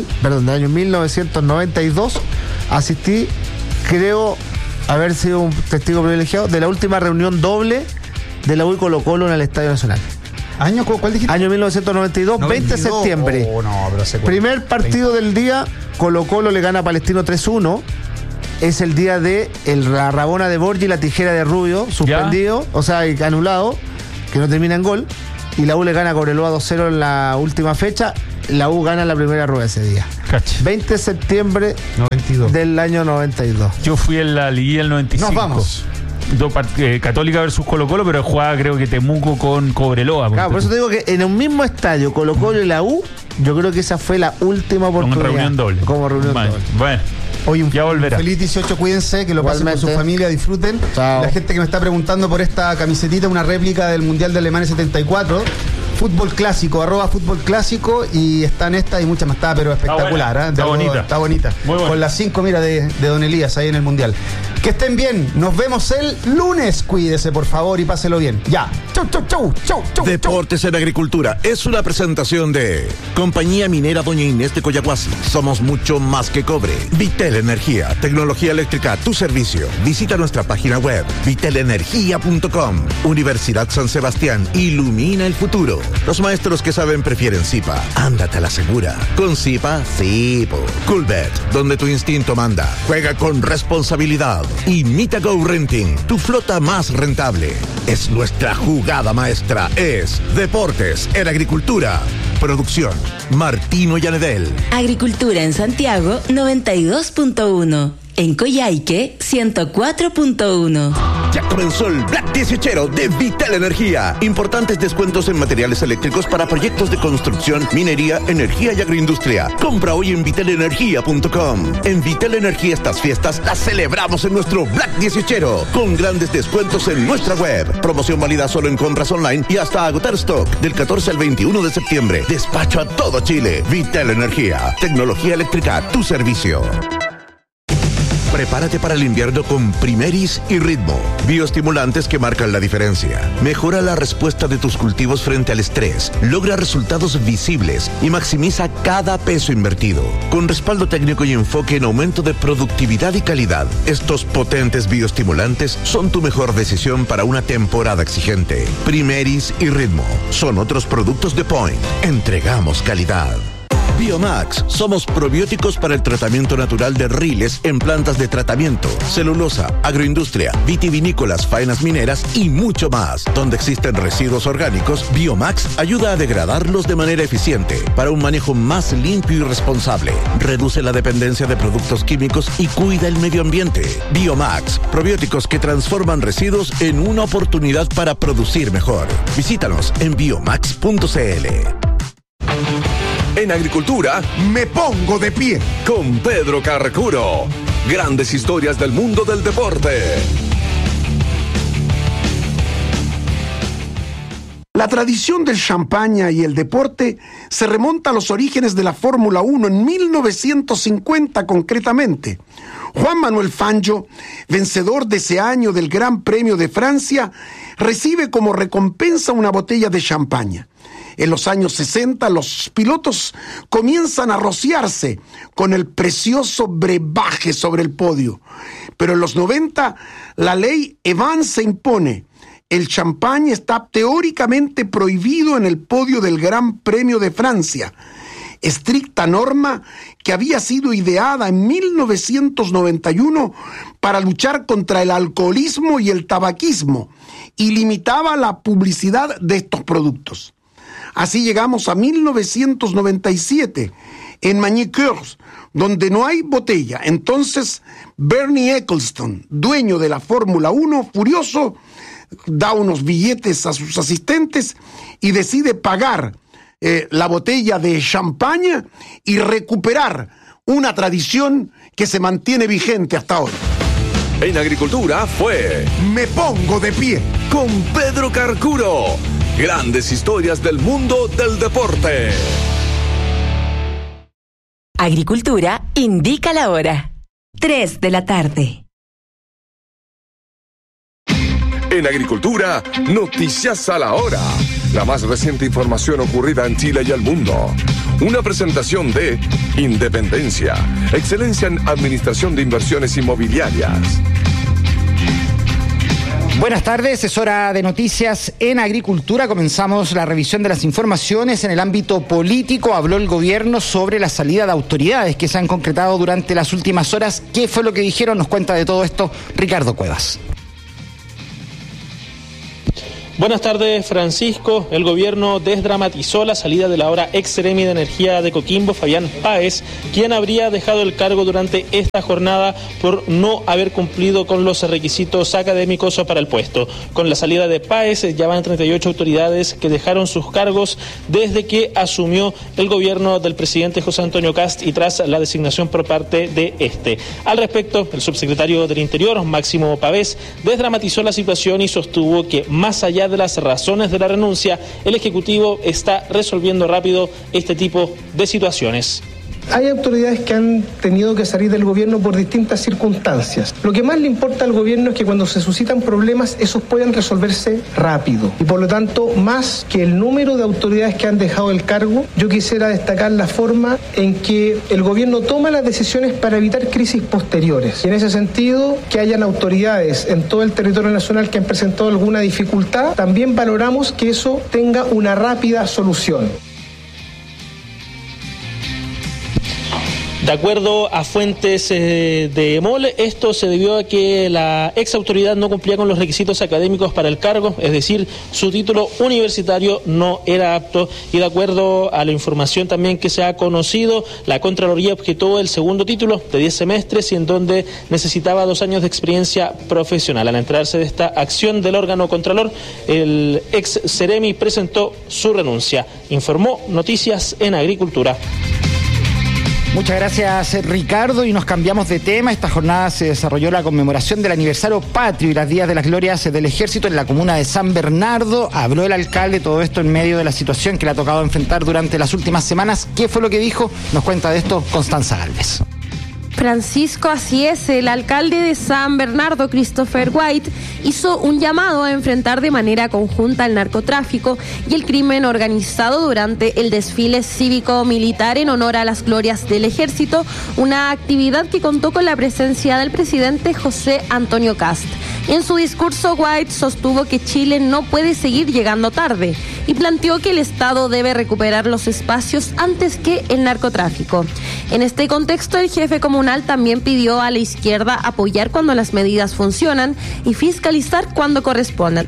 Speaker 1: 1992 asistí, creo haber sido un testigo privilegiado de la última reunión doble de la U y Colo-Colo en el Estadio Nacional.
Speaker 2: ¿Año cuál dijiste?
Speaker 1: Año 1992, 20 de septiembre. Primer partido del día, Colo-Colo le gana a Palestino 3-1. Es el día de la Rabona de Borgi y la tijera de Rubio, suspendido, o sea, anulado, que no termina en gol. Y la U le gana a Cobreloa 2-0 en la última fecha. La U gana la primera rueda ese día. 20 de septiembre
Speaker 2: 92.
Speaker 1: Del año 92.
Speaker 3: Yo fui en la liguilla del 95.
Speaker 2: Nos vamos.
Speaker 3: Católica versus Colo-Colo, pero jugaba creo que Temuco con Cobreloa.
Speaker 1: Claro, por eso te digo que en un mismo estadio, Colo-Colo y la U, yo creo que esa fue la última oportunidad.
Speaker 3: Como reunión doble. Bueno.
Speaker 2: Hoy
Speaker 3: ya volverá.
Speaker 2: Feliz 18, cuídense, que lo pasen con su familia, disfruten.
Speaker 1: Chao.
Speaker 2: La gente que me está preguntando por esta camisetita, una réplica del Mundial de Alemania 74. Fútbol Clásico, @Fútbol Clásico, y están estas y muchas más, pero espectacular.
Speaker 3: Está bonita.
Speaker 2: Está bonita.
Speaker 3: Muy buena.
Speaker 2: Con las 5, mira, de Don Elías ahí en el Mundial. Que estén bien, nos vemos el lunes, cuídese por favor y páselo bien. Ya, chau.
Speaker 9: Deportes en Agricultura es una presentación de Compañía Minera Doña Inés de Coyahuasi. Somos mucho más que cobre. Vitel Energía, tecnología eléctrica a tu servicio. Visita nuestra página web vitelenergia.com. Universidad San Sebastián, ilumina el futuro. Los maestros que saben prefieren Zipa. Ándate a la segura. Con Zipa, sí. Coolbet, donde tu instinto manda. Juega con responsabilidad. Y Mita Go Renting, tu flota más rentable. Es nuestra jugada maestra. Es Deportes en Agricultura. Producción, Martino Yanedel.
Speaker 15: Agricultura en Santiago, 92.1. En Coyhaique, 104.1.
Speaker 9: Ya comenzó el Black 18 de Vitel Energía. Importantes descuentos en materiales eléctricos para proyectos de construcción, minería, energía y agroindustria. Compra hoy en vitelenergia.com. En Vitel Energía estas fiestas las celebramos en nuestro Black 18 con grandes descuentos en nuestra web. Promoción válida solo en compras online y hasta agotar stock del 14 al 21 de septiembre. Despacho a todo Chile. Vitel Energía. Tecnología eléctrica a tu servicio. Prepárate para el invierno con Primeris y Ritmo, bioestimulantes que marcan la diferencia. Mejora la respuesta de tus cultivos frente al estrés, logra resultados visibles y maximiza cada peso invertido. Con respaldo técnico y enfoque en aumento de productividad y calidad, estos potentes bioestimulantes son tu mejor decisión para una temporada exigente. Primeris y Ritmo son otros productos de Point. Entregamos calidad. Biomax, somos probióticos para el tratamiento natural de riles en plantas de tratamiento, celulosa, agroindustria, vitivinícolas, faenas mineras y mucho más. Donde existen residuos orgánicos, Biomax ayuda a degradarlos de manera eficiente para un manejo más limpio y responsable. Reduce la dependencia de productos químicos y cuida el medio ambiente. Biomax, probióticos que transforman residuos en una oportunidad para producir mejor. Visítanos en biomax.cl.
Speaker 16: En Agricultura, me pongo de pie con Pedro Carcuro. Grandes historias del mundo del deporte.
Speaker 17: La tradición del champaña y el deporte se remonta a los orígenes de la Fórmula 1 en 1950 concretamente. Juan Manuel Fangio, vencedor de ese año del Gran Premio de Francia, recibe como recompensa una botella de champaña. En los años 60, los pilotos comienzan a rociarse con el precioso brebaje sobre el podio. Pero en los 90, la ley Evans se impone. El champán está teóricamente prohibido en el podio del Gran Premio de Francia. Estricta norma que había sido ideada en 1991 para luchar contra el alcoholismo y el tabaquismo y limitaba la publicidad de estos productos. Así llegamos a 1997, en Magny-Cours, donde no hay botella. Entonces, Bernie Ecclestone, dueño de la Fórmula 1, furioso, da unos billetes a sus asistentes y decide pagar la botella de champaña y recuperar una tradición que se mantiene vigente hasta ahora.
Speaker 16: En Agricultura fue
Speaker 17: Me Pongo de Pie
Speaker 16: con Pedro Carcuro. Grandes historias del mundo del deporte.
Speaker 15: Agricultura indica la hora. 3 de la tarde.
Speaker 16: En Agricultura, noticias a la hora. La más reciente información ocurrida en Chile y el mundo. Una presentación de Independencia, excelencia en administración de inversiones inmobiliarias.
Speaker 18: Buenas tardes, es hora de noticias en Agricultura. Comenzamos la revisión de las informaciones. En el ámbito político habló el gobierno sobre la salida de autoridades que se han concretado durante las últimas horas. ¿Qué fue lo que dijeron? Nos cuenta de todo esto Ricardo Cuevas.
Speaker 19: Buenas tardes, Francisco. El gobierno desdramatizó la salida de la ahora ex seremi de Energía de Coquimbo, Fabián Páez, quien habría dejado el cargo durante esta jornada por no haber cumplido con los requisitos académicos para el puesto. Con la salida de Páez ya van 38 autoridades que dejaron sus cargos desde que asumió el gobierno del presidente José Antonio Kast y tras la designación por parte de este. Al respecto, el subsecretario del Interior, Máximo Pavés, desdramatizó la situación y sostuvo que más allá de las razones de la renuncia, el Ejecutivo está resolviendo rápido este tipo de situaciones.
Speaker 12: Hay autoridades que han tenido que salir del gobierno por distintas circunstancias. Lo que más le importa al gobierno es que cuando se suscitan problemas, esos pueden resolverse rápido. Y por lo tanto, más que el número de autoridades que han dejado el cargo, yo quisiera destacar la forma en que el gobierno toma las decisiones para evitar crisis posteriores. Y en ese sentido, que hayan autoridades en todo el territorio nacional que han presentado alguna dificultad, también valoramos que eso tenga una rápida solución.
Speaker 19: De acuerdo a fuentes de EMOL, esto se debió a que la ex autoridad no cumplía con los requisitos académicos para el cargo, es decir, su título universitario no era apto, y de acuerdo a la información también que se ha conocido, la Contraloría objetó el segundo título de 10 semestres y en donde necesitaba 2 años de experiencia profesional. Al enterarse de esta acción del órgano Contralor, el ex seremi presentó su renuncia. Informó Noticias en Agricultura.
Speaker 18: Muchas gracias, Ricardo, y nos cambiamos de tema. Esta jornada se desarrolló la conmemoración del aniversario patrio y las Días de las Glorias del Ejército en la comuna de San Bernardo. Habló el alcalde, todo esto en medio de la situación que le ha tocado enfrentar durante las últimas semanas. ¿Qué fue lo que dijo? Nos cuenta de esto Constanza Gálvez.
Speaker 20: Francisco, así es, el alcalde de San Bernardo, Christopher White, hizo un llamado a enfrentar de manera conjunta el narcotráfico y el crimen organizado durante el desfile cívico-militar en honor a las glorias del Ejército, una actividad que contó con la presencia del presidente José Antonio Kast. En su discurso, White sostuvo que Chile no puede seguir llegando tarde y planteó que el Estado debe recuperar los espacios antes que el narcotráfico. En este contexto, el jefe comunal también pidió a la izquierda apoyar cuando las medidas funcionan y fiscalizar cuando corresponda,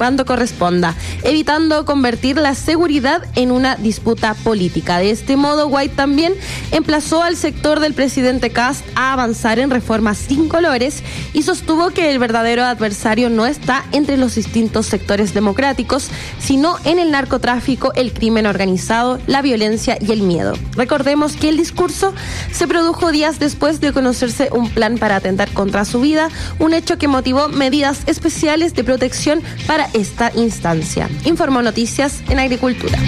Speaker 20: evitando convertir la seguridad en una disputa política. De este modo, White también emplazó al sector del presidente Kast a avanzar en reformas sin colores y sostuvo que el verdadero adversario no está entre los distintos sectores democráticos, sino en el narcotráfico, el crimen organizado, la violencia y el miedo. Recordemos que el discurso se produjo días después de conocerse un plan para atentar contra su vida, un hecho que motivó medidas especiales de protección para esta instancia. Informó Noticias en Agricultura.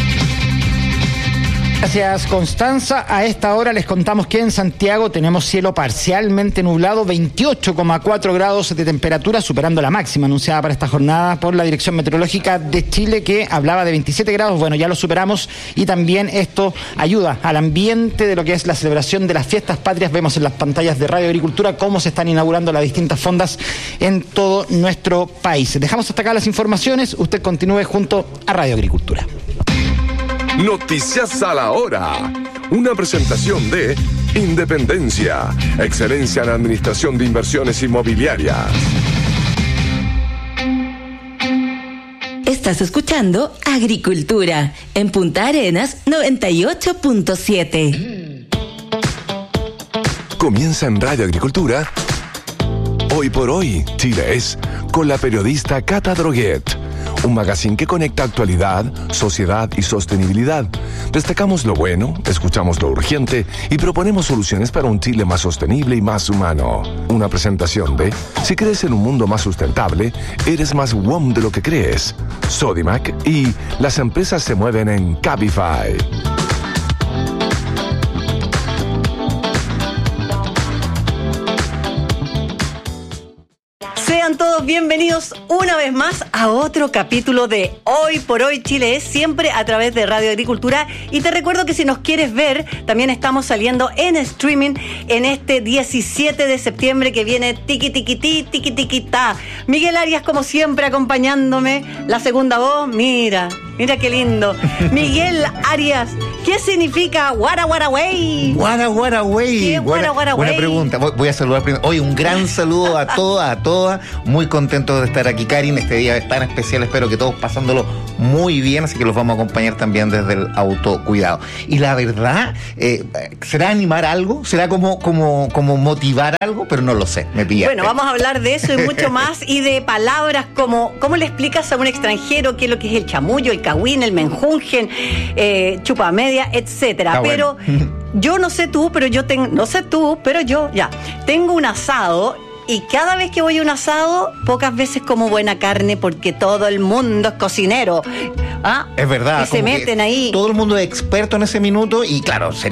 Speaker 18: Gracias, Constanza. A esta hora les contamos que en Santiago tenemos cielo parcialmente nublado, 28,4 grados de temperatura, superando la máxima anunciada para esta jornada por la Dirección Meteorológica de Chile, que hablaba de 27 grados. Bueno, ya lo superamos y también esto ayuda al ambiente de lo que es la celebración de las fiestas patrias. Vemos en las pantallas de Radio Agricultura cómo se están inaugurando las distintas fondas en todo nuestro país. Dejamos hasta acá las informaciones. Usted continúe junto a Radio Agricultura.
Speaker 16: Noticias a la hora. Una presentación de Independencia, excelencia en administración de inversiones inmobiliarias.
Speaker 15: Estás escuchando Agricultura en Punta Arenas 98.7.
Speaker 16: Comienza en Radio Agricultura. Hoy por hoy, Chile es, con la periodista Cata Droguet. Un magazine que conecta actualidad, sociedad y sostenibilidad. Destacamos lo bueno, escuchamos lo urgente y proponemos soluciones para un Chile más sostenible y más humano. Una presentación de, si crees en un mundo más sustentable, eres más WOM de lo que crees. Sodimac y las empresas se mueven en Cabify.
Speaker 21: Sean todos bienvenidos una vez más a otro capítulo de Hoy por Hoy Chile es, siempre a través de Radio Agricultura. Y te recuerdo que si nos quieres ver, también estamos saliendo en streaming en este 17 de septiembre que viene tiqui tiqui ti, tiqui tiqui ta. Miguel Arias, como siempre, acompañándome. La segunda voz, mira qué lindo. Miguel Arias, ¿qué significa Guara Guara Wey?
Speaker 22: Guara Guara Wey.
Speaker 21: ¿Qué Guara Guara Wey?
Speaker 22: Buena pregunta. Voy a saludar primero. Hoy un gran saludo a todas. Muy contentos de estar aquí, Karin. Este día es tan especial. Espero que todos pasándolo muy bien. Así que los vamos a acompañar también desde el autocuidado. Y la verdad, ¿será animar algo? ¿Será como motivar algo? Pero no lo sé. Me pillaste.
Speaker 21: Bueno, vamos a hablar de eso y mucho más. Y de palabras como, ¿cómo le explicas a un extranjero qué es lo que es el chamullo, el cagüín, el menjungen, chupamedia, etcétera? Pero yo no sé tú, pero yo tengo un asado. Y cada vez que voy a un asado, pocas veces como buena carne porque todo el mundo es cocinero.
Speaker 22: Es verdad.
Speaker 21: Que se meten ahí.
Speaker 22: Todo el mundo es experto en ese minuto y claro, sería